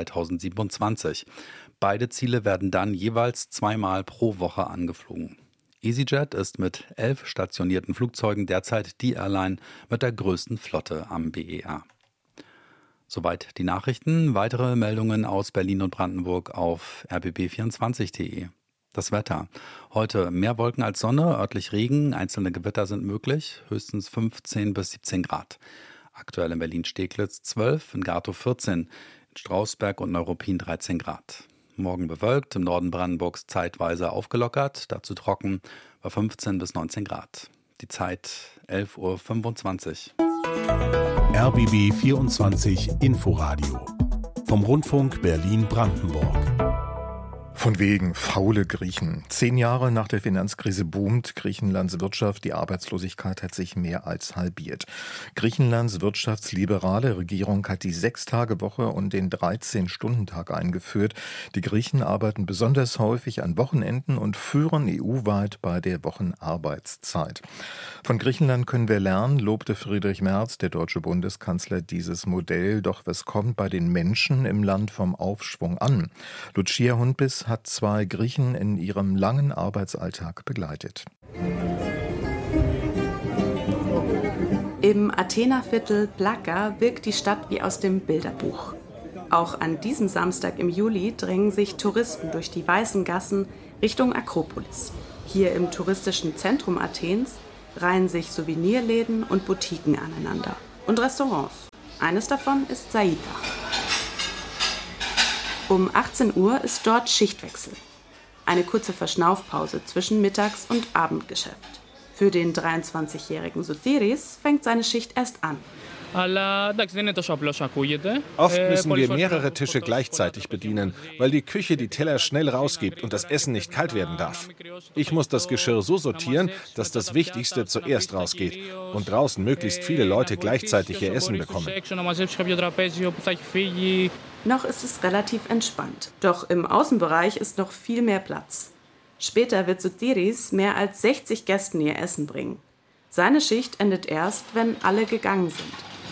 2027. Beide Ziele werden dann jeweils 2-mal pro Woche angeflogen. EasyJet ist mit 11 stationierten Flugzeugen derzeit die Airline mit der größten Flotte am BER. Soweit die Nachrichten. Weitere Meldungen aus Berlin und Brandenburg auf rbb24.de. Das Wetter. Heute mehr Wolken als Sonne, örtlich Regen, einzelne Gewitter sind möglich, höchstens 15 bis 17 Grad. Aktuell in Berlin-Steglitz 12, in Gatow 14, in Strausberg und Neuruppin 13 Grad. Morgen bewölkt, im Norden Brandenburgs zeitweise aufgelockert, dazu trocken bei 15 bis 19 Grad. Die Zeit 11.25 Uhr. RBB 24 Inforadio vom Rundfunk Berlin-Brandenburg. Von wegen faule Griechen. 10 Jahre nach der Finanzkrise boomt Griechenlands Wirtschaft. Die Arbeitslosigkeit hat sich mehr als halbiert. Griechenlands wirtschaftsliberale Regierung hat die 6-Tage-Woche und den 13-Stunden-Tag eingeführt. Die Griechen arbeiten besonders häufig an Wochenenden und führen EU-weit bei der Wochenarbeitszeit. Von Griechenland können wir lernen, lobte Friedrich Merz, der deutsche Bundeskanzler, dieses Modell. Doch was kommt bei den Menschen im Land vom Aufschwung an? Lucia Hundbiss hat 2 Griechen in ihrem langen Arbeitsalltag begleitet. Im Athener Viertel Plaka wirkt die Stadt wie aus dem Bilderbuch. Auch an diesem Samstag im Juli drängen sich Touristen durch die weißen Gassen Richtung Akropolis. Hier im touristischen Zentrum Athens reihen sich Souvenirläden und Boutiquen aneinander. Und Restaurants. Eines davon ist Saida. Um 18 Uhr ist dort Schichtwechsel. Eine kurze Verschnaufpause zwischen Mittags- und Abendgeschäft. Für den 23-jährigen Sotiris fängt seine Schicht erst an. Oft müssen wir mehrere Tische gleichzeitig bedienen, weil die Küche die Teller schnell rausgibt und das Essen nicht kalt werden darf. Ich muss das Geschirr so sortieren, dass das Wichtigste zuerst rausgeht und draußen möglichst viele Leute gleichzeitig ihr Essen bekommen. Noch ist es relativ entspannt. Doch im Außenbereich ist noch viel mehr Platz. Später wird Sotiris mehr als 60 Gästen ihr Essen bringen. Seine Schicht endet erst, wenn alle gegangen sind.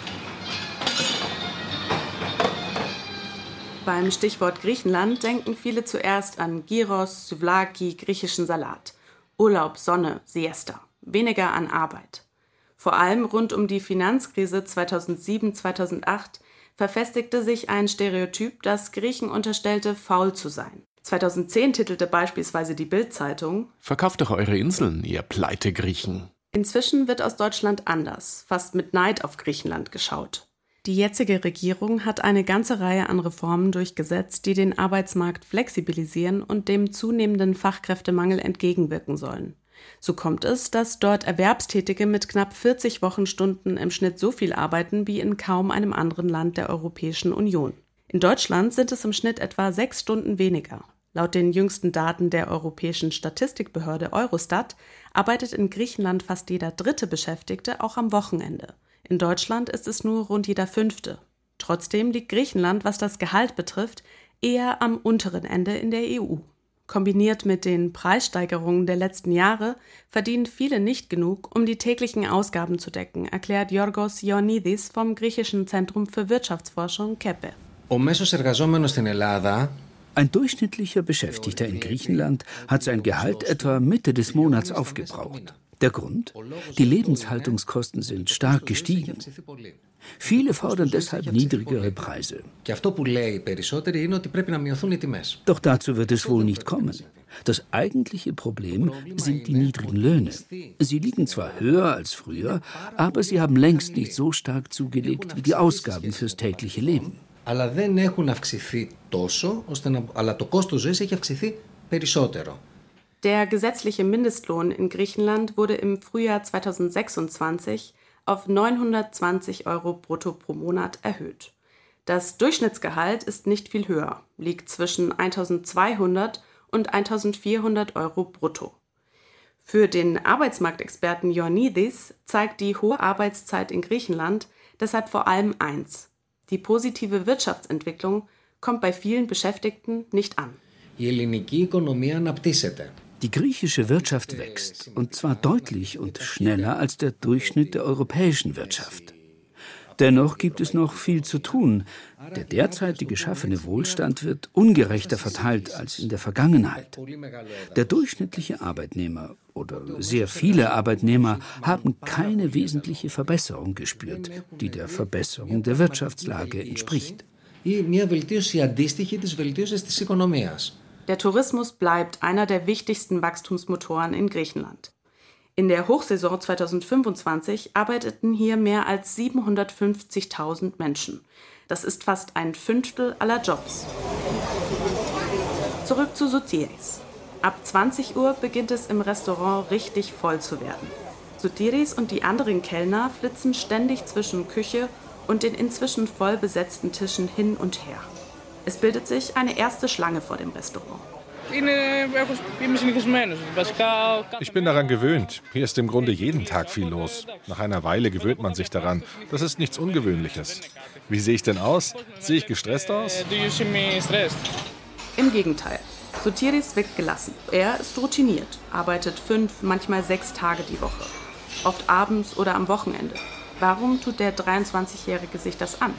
Beim Stichwort Griechenland denken viele zuerst an Gyros, Souvlaki, griechischen Salat. Urlaub, Sonne, Siesta. Weniger an Arbeit. Vor allem rund um die Finanzkrise 2007-2008 verfestigte sich ein Stereotyp, das Griechen unterstellte, faul zu sein. 2010 titelte beispielsweise die Bild-Zeitung: Verkauft doch eure Inseln, ihr Pleite-Griechen. Inzwischen wird aus Deutschland anders, fast mit Neid auf Griechenland geschaut. Die jetzige Regierung hat eine ganze Reihe an Reformen durchgesetzt, die den Arbeitsmarkt flexibilisieren und dem zunehmenden Fachkräftemangel entgegenwirken sollen. So kommt es, dass dort Erwerbstätige mit knapp 40 Wochenstunden im Schnitt so viel arbeiten wie in kaum einem anderen Land der Europäischen Union. In Deutschland sind es im Schnitt etwa 6 Stunden weniger. Laut den jüngsten Daten der Europäischen Statistikbehörde Eurostat arbeitet in Griechenland fast jeder 3. Beschäftigte auch am Wochenende. In Deutschland ist es nur rund jeder 5. Trotzdem liegt Griechenland, was das Gehalt betrifft, eher am unteren Ende in der EU. Kombiniert mit den Preissteigerungen der letzten Jahre verdienen viele nicht genug, um die täglichen Ausgaben zu decken, erklärt Yorgos Ioannidis vom griechischen Zentrum für Wirtschaftsforschung KEPE. Ein durchschnittlicher Beschäftigter in Griechenland hat sein Gehalt etwa Mitte des Monats aufgebraucht. Der Grund? Die Lebenshaltungskosten sind stark gestiegen. Viele fordern deshalb niedrigere Preise. Doch dazu wird es wohl nicht kommen. Das eigentliche Problem sind die niedrigen Löhne. Sie liegen zwar höher als früher, aber sie haben längst nicht so stark zugelegt wie die Ausgaben fürs tägliche Leben. Αλλά δεν έχουν αυξηθεί τόσο, αλλά το κόστος ζωής έχει αυξηθεί περισσότερο. Der gesetzliche Mindestlohn in Griechenland wurde im Frühjahr 2026 auf 920 € brutto pro Monat erhöht. Das Durchschnittsgehalt ist nicht viel höher, liegt zwischen 1.200 und 1.400 € brutto. Für den Arbeitsmarktexperten Ioannidis zeigt die hohe Arbeitszeit in Griechenland deshalb vor allem eins: Die positive Wirtschaftsentwicklung kommt bei vielen Beschäftigten nicht an. Die griechische Wirtschaft wächst, und zwar deutlich und schneller als der Durchschnitt der europäischen Wirtschaft. Dennoch gibt es noch viel zu tun. Der derzeitig geschaffene Wohlstand wird ungerechter verteilt als in der Vergangenheit. Der durchschnittliche Arbeitnehmer oder sehr viele Arbeitnehmer haben keine wesentliche Verbesserung gespürt, die der Verbesserung der Wirtschaftslage entspricht. Der Tourismus bleibt einer der wichtigsten Wachstumsmotoren in Griechenland. In der Hochsaison 2025 arbeiteten hier mehr als 750.000 Menschen. Das ist fast ein Fünftel aller Jobs. Zurück zu Sotiris. Ab 20 Uhr beginnt es im Restaurant richtig voll zu werden. Sotiris und die anderen Kellner flitzen ständig zwischen Küche und den inzwischen voll besetzten Tischen hin und her. Es bildet sich eine erste Schlange vor dem Restaurant. Ich bin daran gewöhnt. Hier ist im Grunde jeden Tag viel los. Nach einer Weile gewöhnt man sich daran. Das ist nichts Ungewöhnliches. Wie sehe ich denn aus? Sehe ich gestresst aus? Im Gegenteil. Sotiris wirkt gelassen. Er ist routiniert, arbeitet 5, manchmal 6 Tage die Woche. Oft abends oder am Wochenende. Warum tut der 23-Jährige sich das an?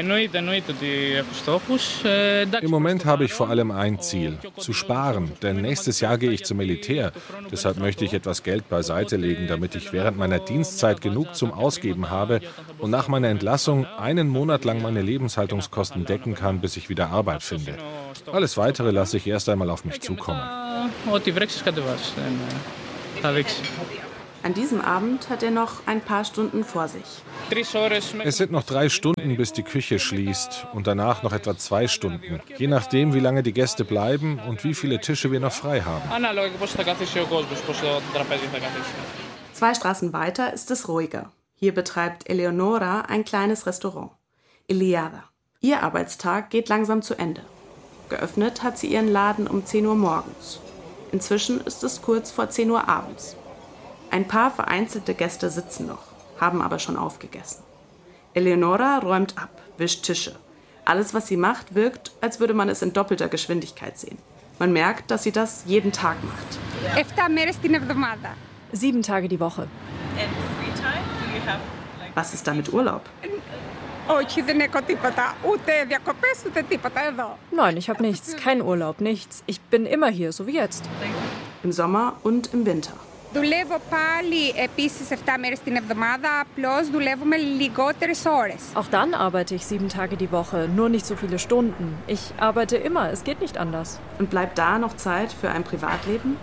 Im Moment habe ich vor allem ein Ziel, zu sparen, denn nächstes Jahr gehe ich zum Militär. Deshalb möchte ich etwas Geld beiseite legen, damit ich während meiner Dienstzeit genug zum Ausgeben habe und nach meiner Entlassung einen Monat lang meine Lebenshaltungskosten decken kann, bis ich wieder Arbeit finde. Alles Weitere lasse ich erst einmal auf mich zukommen. An diesem Abend hat er noch ein paar Stunden vor sich. Es sind noch 3 Stunden, bis die Küche schließt und danach noch etwa 2 Stunden. Je nachdem, wie lange die Gäste bleiben und wie viele Tische wir noch frei haben. 2 Straßen weiter ist es ruhiger. Hier betreibt Eleonora ein kleines Restaurant. Iliada. Ihr Arbeitstag geht langsam zu Ende. Geöffnet hat sie ihren Laden um 10 Uhr morgens. Inzwischen ist es kurz vor 10 Uhr abends. Ein paar vereinzelte Gäste sitzen noch, haben aber schon aufgegessen. Eleonora räumt ab, wischt Tische. Alles, was sie macht, wirkt, als würde man es in doppelter Geschwindigkeit sehen. Man merkt, dass sie das jeden Tag macht. 7 Tage die Woche. Was ist da mit Urlaub? Nein, ich habe nichts, kein Urlaub, nichts. Ich bin immer hier, so wie jetzt. Im Sommer und im Winter. Auch dann arbeite ich 7 Tage die Woche, nur nicht so viele Stunden. Ich arbeite immer, es geht nicht anders. Und bleibt da noch Zeit für ein Privatleben?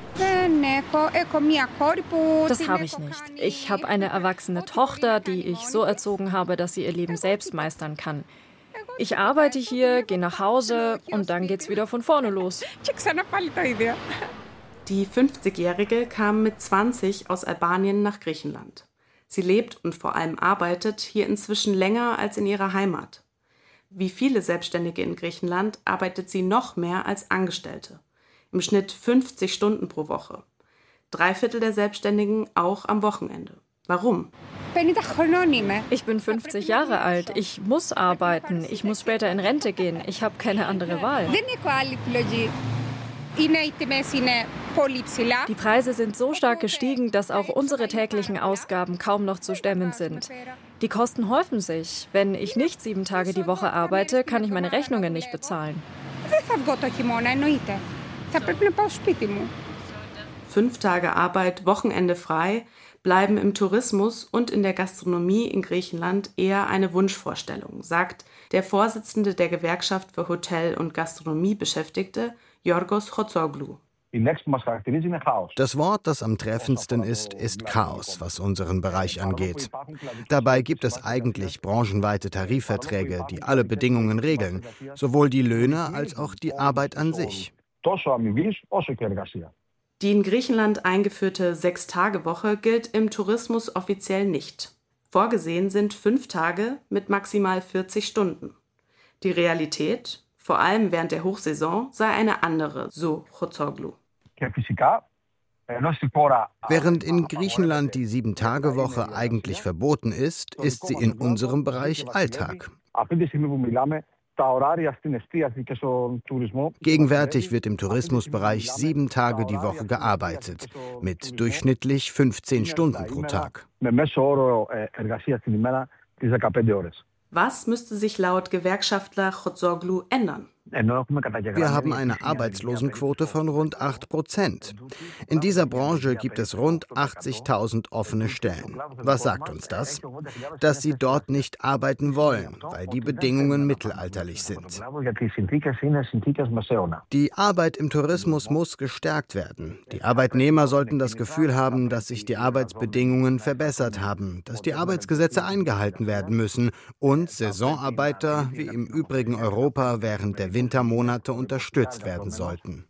Das habe ich nicht. Ich habe eine erwachsene Tochter, die ich so erzogen habe, dass sie ihr Leben selbst meistern kann. Ich arbeite hier, gehe nach Hause und dann geht's wieder von vorne los. Die 50-Jährige kam mit 20 aus Albanien nach Griechenland. Sie lebt und vor allem arbeitet hier inzwischen länger als in ihrer Heimat. Wie viele Selbstständige in Griechenland arbeitet sie noch mehr als Angestellte. Im Schnitt 50 Stunden pro Woche. 3/4 der Selbstständigen auch am Wochenende. Warum? Ich bin 50 Jahre alt. Ich muss arbeiten. Ich muss später in Rente gehen. Ich habe keine andere Wahl. Die Preise sind so stark gestiegen, dass auch unsere täglichen Ausgaben kaum noch zu stemmen sind. Die Kosten häufen sich. Wenn ich nicht 7 Tage die Woche arbeite, kann ich meine Rechnungen nicht bezahlen. 5 Tage Arbeit, Wochenende frei, bleiben im Tourismus und in der Gastronomie in Griechenland eher eine Wunschvorstellung, sagt der Vorsitzende der Gewerkschaft für Hotel- und Gastronomiebeschäftigte, Yorgos Chozoglou. Das Wort, das am treffendsten ist Chaos, was unseren Bereich angeht. Dabei gibt es eigentlich branchenweite Tarifverträge, die alle Bedingungen regeln, sowohl die Löhne als auch die Arbeit an sich. Die in Griechenland eingeführte 6-Tage-Woche gilt im Tourismus offiziell nicht. Vorgesehen sind 5 Tage mit maximal 40 Stunden. Die Realität, vor allem während der Hochsaison, sei eine andere, so Chozoglou. Während in Griechenland die 7-Tage-Woche eigentlich verboten ist, ist sie in unserem Bereich Alltag. Gegenwärtig wird im Tourismusbereich 7 Tage die Woche gearbeitet, mit durchschnittlich 15 Stunden pro Tag. Was müsste sich laut Gewerkschaftler Chozoglou ändern? Wir haben eine Arbeitslosenquote von rund 8%. In dieser Branche gibt es rund 80.000 offene Stellen. Was sagt uns das? Dass sie dort nicht arbeiten wollen, weil die Bedingungen mittelalterlich sind. Die Arbeit im Tourismus muss gestärkt werden. Die Arbeitnehmer sollten das Gefühl haben, dass sich die Arbeitsbedingungen verbessert haben, dass die Arbeitsgesetze eingehalten werden müssen und Saisonarbeiter wie im übrigen Europa während der Wintermonate unterstützt werden sollten.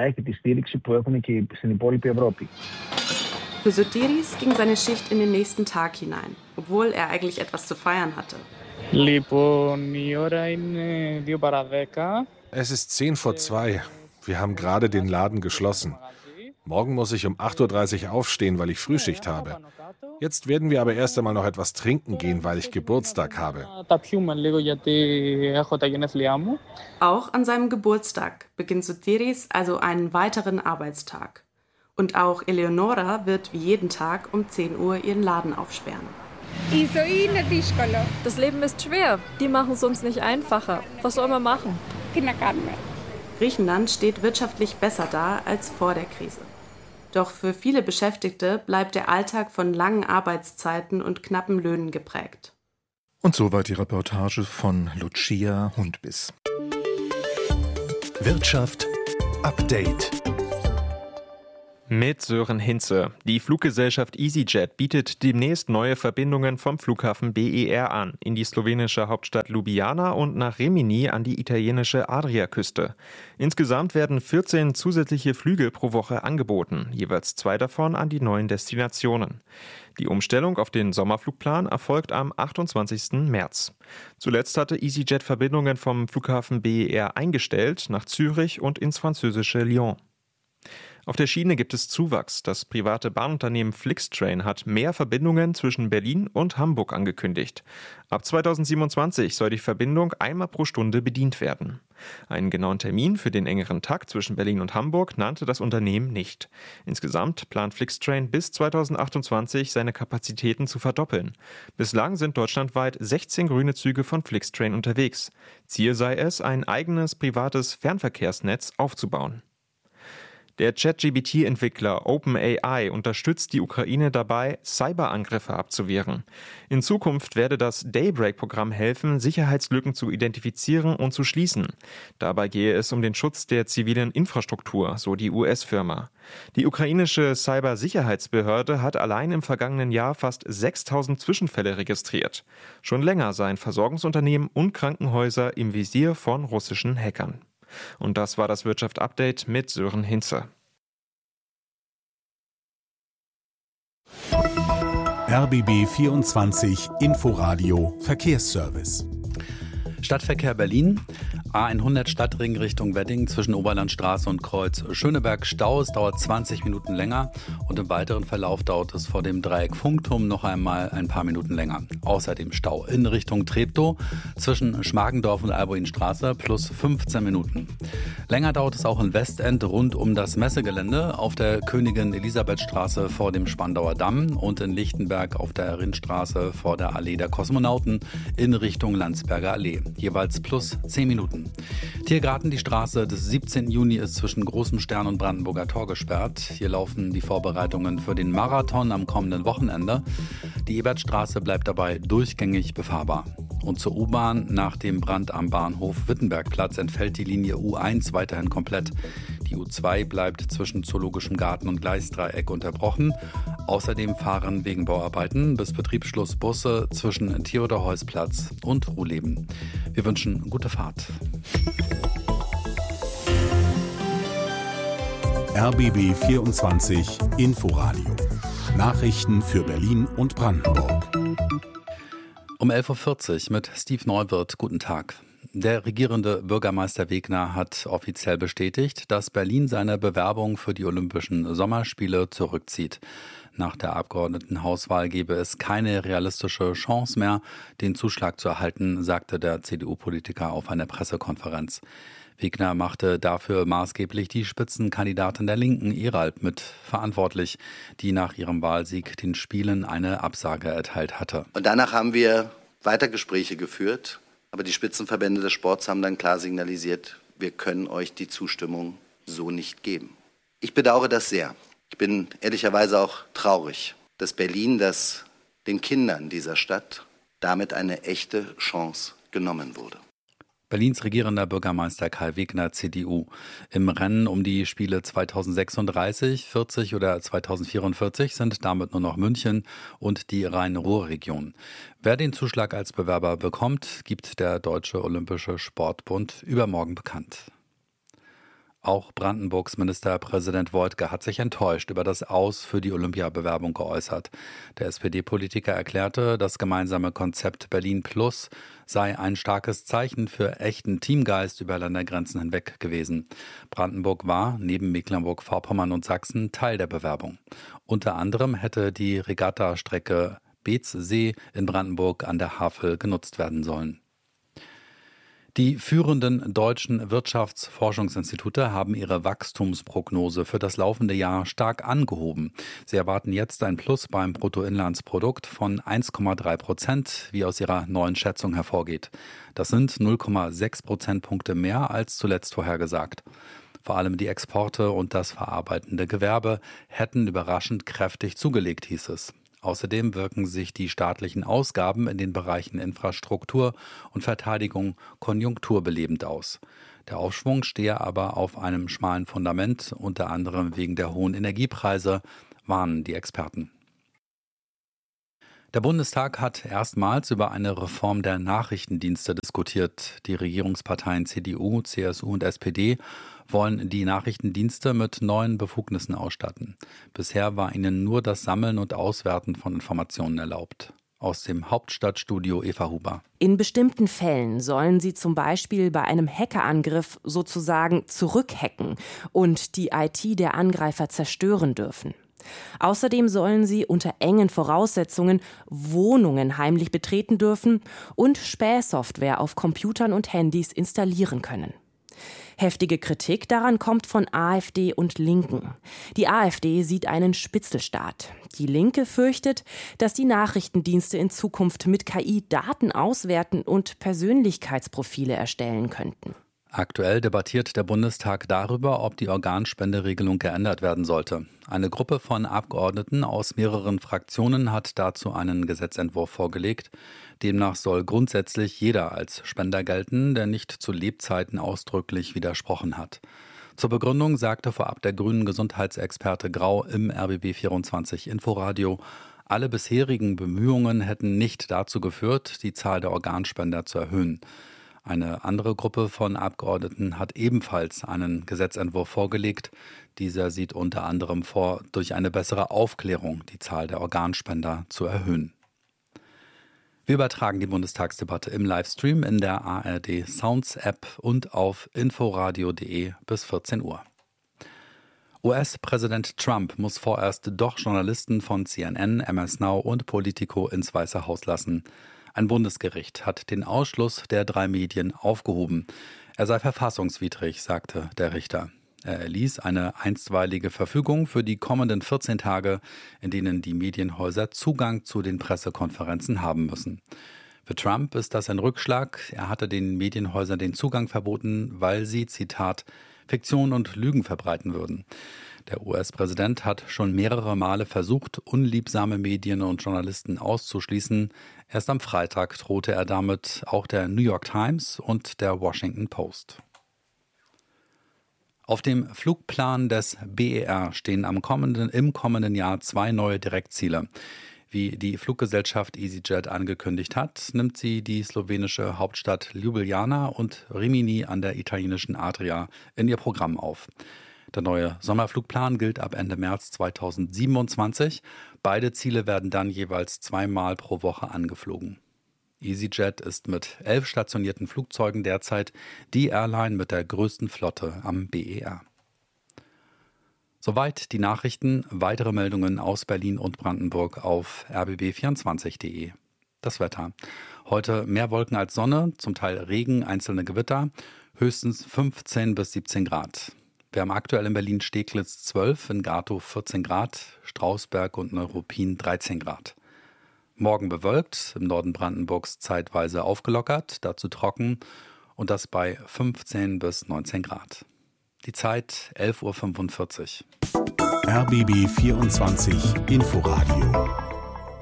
Für Sotiris ging seine Schicht in den nächsten Tag hinein, obwohl er eigentlich etwas zu feiern hatte. Es ist 10 vor 2. Wir haben gerade den Laden geschlossen. Morgen muss ich um 8:30 Uhr aufstehen, weil ich Frühschicht habe. Jetzt werden wir aber erst einmal noch etwas trinken gehen, weil ich Geburtstag habe. Auch an seinem Geburtstag beginnt Sotiris also einen weiteren Arbeitstag. Und auch Eleonora wird wie jeden Tag um 10 Uhr ihren Laden aufsperren. Das Leben ist schwer. Die machen es uns nicht einfacher. Was soll man machen? Griechenland steht wirtschaftlich besser da als vor der Krise. Doch für viele Beschäftigte bleibt der Alltag von langen Arbeitszeiten und knappen Löhnen geprägt. Und soweit die Reportage von Lucia Hundbiss. Wirtschaft Update. Mit Sören Hinze. Die Fluggesellschaft EasyJet bietet demnächst neue Verbindungen vom Flughafen BER an, in die slowenische Hauptstadt Ljubljana und nach Rimini an die italienische Adriaküste. Insgesamt werden 14 zusätzliche Flüge pro Woche angeboten, jeweils 2 davon an die neuen Destinationen. Die Umstellung auf den Sommerflugplan erfolgt am 28. März. Zuletzt hatte EasyJet Verbindungen vom Flughafen BER eingestellt nach Zürich und ins französische Lyon. Auf der Schiene gibt es Zuwachs. Das private Bahnunternehmen Flixtrain hat mehr Verbindungen zwischen Berlin und Hamburg angekündigt. Ab 2027 soll die Verbindung einmal pro Stunde bedient werden. Einen genauen Termin für den engeren Takt zwischen Berlin und Hamburg nannte das Unternehmen nicht. Insgesamt plant Flixtrain bis 2028 seine Kapazitäten zu verdoppeln. Bislang sind deutschlandweit 16 grüne Züge von Flixtrain unterwegs. Ziel sei es, ein eigenes privates Fernverkehrsnetz aufzubauen. Der ChatGPT-Entwickler OpenAI unterstützt die Ukraine dabei, Cyberangriffe abzuwehren. In Zukunft werde das Daybreak-Programm helfen, Sicherheitslücken zu identifizieren und zu schließen. Dabei gehe es um den Schutz der zivilen Infrastruktur, so die US-Firma. Die ukrainische Cybersicherheitsbehörde hat allein im vergangenen Jahr fast 6.000 Zwischenfälle registriert. Schon länger seien Versorgungsunternehmen und Krankenhäuser im Visier von russischen Hackern. Und das war das Wirtschaft-Update mit Sören Hinze. RBB 24 Inforadio Verkehrsservice. Stadtverkehr Berlin, A100 Stadtring Richtung Wedding zwischen Oberlandstraße und Kreuz Schöneberg Stau. Es dauert 20 Minuten länger und im weiteren Verlauf dauert es vor dem Dreieck Funkturm noch einmal ein paar Minuten länger. Außerdem Stau in Richtung Treptow zwischen Schmargendorf und Albuinstraße plus 15 Minuten. Länger dauert es auch in Westend rund um das Messegelände auf der Königin-Elisabeth-Straße vor dem Spandauer Damm und in Lichtenberg auf der Rinnstraße vor der Allee der Kosmonauten in Richtung Landsberger Allee. Jeweils plus 10 Minuten. Tiergarten, die Straße des 17. Juni ist zwischen Großem Stern und Brandenburger Tor gesperrt. Hier laufen die Vorbereitungen für den Marathon am kommenden Wochenende. Die Ebertstraße bleibt dabei durchgängig befahrbar. Und zur U-Bahn: nach dem Brand am Bahnhof Wittenbergplatz entfällt die Linie U1 weiterhin komplett. Die U2 bleibt zwischen Zoologischem Garten und Gleisdreieck unterbrochen. Außerdem fahren wegen Bauarbeiten bis Betriebsschluss Busse zwischen Theodor-Heuss-Platz und Ruhleben. Wir wünschen gute Fahrt. RBB 24 Inforadio. Nachrichten für Berlin und Brandenburg. Um 11.40 Uhr mit Steve Neuwirth. Guten Tag. Der regierende Bürgermeister Wegner hat offiziell bestätigt, dass Berlin seine Bewerbung für die Olympischen Sommerspiele zurückzieht. Nach der Abgeordnetenhauswahl gebe es keine realistische Chance mehr, den Zuschlag zu erhalten, sagte der CDU-Politiker auf einer Pressekonferenz. Wegner machte dafür maßgeblich die Spitzenkandidatin der Linken, Erald, mit verantwortlich, die nach ihrem Wahlsieg den Spielen eine Absage erteilt hatte. Und danach haben wir weiter Gespräche geführt, aber die Spitzenverbände des Sports haben dann klar signalisiert, wir können euch die Zustimmung so nicht geben. Ich bedauere das sehr. Ich bin ehrlicherweise auch traurig, dass Berlin, dass den Kindern dieser Stadt damit eine echte Chance genommen wurde. Berlins regierender Bürgermeister Kai Wegner, CDU. Im Rennen um die Spiele 2036, 40 oder 2044 sind damit nur noch München und die Rhein-Ruhr-Region. Wer den Zuschlag als Bewerber bekommt, gibt der Deutsche Olympische Sportbund übermorgen bekannt. Auch Brandenburgs Ministerpräsident Woidke hat sich enttäuscht über das Aus für die Olympiabewerbung geäußert. Der SPD-Politiker erklärte, das gemeinsame Konzept Berlin Plus sei ein starkes Zeichen für echten Teamgeist über Ländergrenzen hinweg gewesen. Brandenburg war, neben Mecklenburg-Vorpommern und Sachsen, Teil der Bewerbung. Unter anderem hätte die Regattastrecke Beetzsee in Brandenburg an der Havel genutzt werden sollen. Die führenden deutschen Wirtschaftsforschungsinstitute haben ihre Wachstumsprognose für das laufende Jahr stark angehoben. Sie erwarten jetzt ein Plus beim Bruttoinlandsprodukt von 1,3%, wie aus ihrer neuen Schätzung hervorgeht. Das sind 0,6 Prozentpunkte mehr als zuletzt vorhergesagt. Vor allem die Exporte und das verarbeitende Gewerbe hätten überraschend kräftig zugelegt, hieß es. Außerdem wirken sich die staatlichen Ausgaben in den Bereichen Infrastruktur und Verteidigung konjunkturbelebend aus. Der Aufschwung stehe aber auf einem schmalen Fundament, unter anderem wegen der hohen Energiepreise, warnen die Experten. Der Bundestag hat erstmals über eine Reform der Nachrichtendienste diskutiert. Die Regierungsparteien CDU, CSU und SPD wollen die Nachrichtendienste mit neuen Befugnissen ausstatten. Bisher war ihnen nur das Sammeln und Auswerten von Informationen erlaubt. Aus dem Hauptstadtstudio Eva Huber. In bestimmten Fällen sollen sie zum Beispiel bei einem Hackerangriff sozusagen zurückhacken und die IT der Angreifer zerstören dürfen. Außerdem sollen sie unter engen Voraussetzungen Wohnungen heimlich betreten dürfen und Spähsoftware auf Computern und Handys installieren können. Heftige Kritik daran kommt von AfD und Linken. Die AfD sieht einen Spitzelstaat. Die Linke fürchtet, dass die Nachrichtendienste in Zukunft mit KI Daten auswerten und Persönlichkeitsprofile erstellen könnten. Aktuell debattiert der Bundestag darüber, ob die Organspenderegelung geändert werden sollte. Eine Gruppe von Abgeordneten aus mehreren Fraktionen hat dazu einen Gesetzentwurf vorgelegt. Demnach soll grundsätzlich jeder als Spender gelten, der nicht zu Lebzeiten ausdrücklich widersprochen hat. Zur Begründung sagte vorab der grünen Gesundheitsexperte Grau im RBB24 Inforadio, alle bisherigen Bemühungen hätten nicht dazu geführt, die Zahl der Organspender zu erhöhen. Eine andere Gruppe von Abgeordneten hat ebenfalls einen Gesetzentwurf vorgelegt. Dieser sieht unter anderem vor, durch eine bessere Aufklärung die Zahl der Organspender zu erhöhen. Wir übertragen die Bundestagsdebatte im Livestream in der ARD Sounds App und auf inforadio.de bis 14 Uhr. US-Präsident Trump muss vorerst doch Journalisten von CNN, MS Now und Politico ins Weiße Haus lassen. Ein Bundesgericht hat den Ausschluss der 3 Medien aufgehoben. Er sei verfassungswidrig, sagte der Richter. Er erließ eine einstweilige Verfügung für die kommenden 14 Tage, in denen die Medienhäuser Zugang zu den Pressekonferenzen haben müssen. Für Trump ist das ein Rückschlag. Er hatte den Medienhäusern den Zugang verboten, weil sie, Zitat, Fiktion und Lügen verbreiten würden. Der US-Präsident hat schon mehrere Male versucht, unliebsame Medien und Journalisten auszuschließen. Erst am Freitag drohte er damit auch der New York Times und der Washington Post. Auf dem Flugplan des BER stehen im kommenden Jahr 2 neue Direktziele. Wie die Fluggesellschaft EasyJet angekündigt hat, nimmt sie die slowenische Hauptstadt Ljubljana und Rimini an der italienischen Adria in ihr Programm auf. Der neue Sommerflugplan gilt ab Ende März 2027. Beide Ziele werden dann jeweils 2-mal pro Woche angeflogen. EasyJet ist mit 11 stationierten Flugzeugen derzeit die Airline mit der größten Flotte am BER. Soweit die Nachrichten. Weitere Meldungen aus Berlin und Brandenburg auf rbb24.de. Das Wetter. Heute mehr Wolken als Sonne, zum Teil Regen, einzelne Gewitter, höchstens 15 bis 17 Grad. Wir haben aktuell in Berlin-Steglitz 12, in Gatow 14 Grad, Strausberg und Neuruppin 13 Grad. Morgen bewölkt, im Norden Brandenburgs zeitweise aufgelockert, dazu trocken und das bei 15 bis 19 Grad. Die Zeit 11:45 Uhr. RBB 24 Inforadio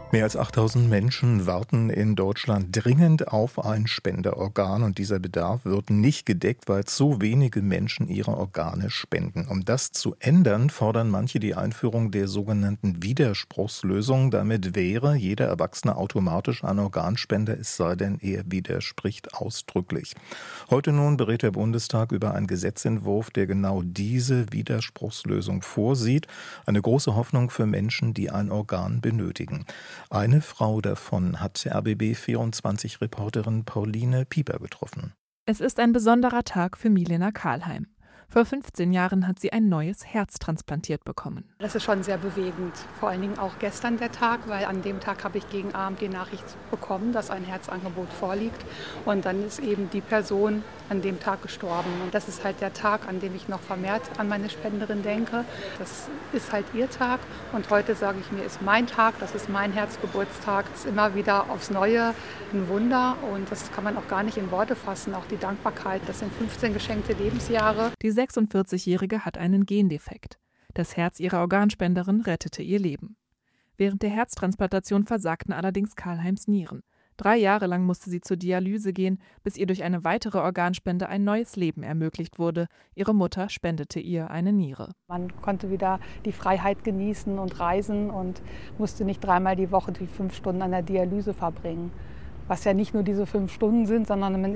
Mehr als 8000 Menschen warten in Deutschland dringend auf ein Spenderorgan und dieser Bedarf wird nicht gedeckt, weil so wenige Menschen ihre Organe spenden. Um das zu ändern, fordern manche die Einführung der sogenannten Widerspruchslösung. Damit wäre jeder Erwachsene automatisch ein Organspender, es sei denn, er widerspricht ausdrücklich. Heute nun berät der Bundestag über einen Gesetzentwurf, der genau diese Widerspruchslösung vorsieht. Eine große Hoffnung für Menschen, die ein Organ benötigen. Eine Frau davon hat RBB24-Reporterin Pauline Pieper getroffen. Es ist ein besonderer Tag für Milena Karlheim. Vor 15 Jahren hat sie ein neues Herz transplantiert bekommen. Das ist schon sehr bewegend. Vor allen Dingen auch gestern der Tag, weil an dem Tag habe ich gegen Abend die Nachricht bekommen, dass ein Herzangebot vorliegt. Und dann ist eben die Person an dem Tag gestorben. Und das ist halt der Tag, an dem ich noch vermehrt an meine Spenderin denke. Das ist halt ihr Tag. Und heute sage ich mir, ist mein Tag, das ist mein Herzgeburtstag. Das ist immer wieder aufs Neue ein Wunder. Und das kann man auch gar nicht in Worte fassen. Auch die Dankbarkeit, das sind 15 geschenkte Lebensjahre. Die 46-Jährige hat einen Gendefekt. Das Herz ihrer Organspenderin rettete ihr Leben. Während der Herztransplantation versagten allerdings Karlheims Nieren. 3 Jahre lang musste sie zur Dialyse gehen, bis ihr durch eine weitere Organspende ein neues Leben ermöglicht wurde. Ihre Mutter spendete ihr eine Niere. Man konnte wieder die Freiheit genießen und reisen und musste nicht 3-mal die Woche die 5 Stunden an der Dialyse verbringen. Was ja nicht nur diese 5 Stunden sind, sondern man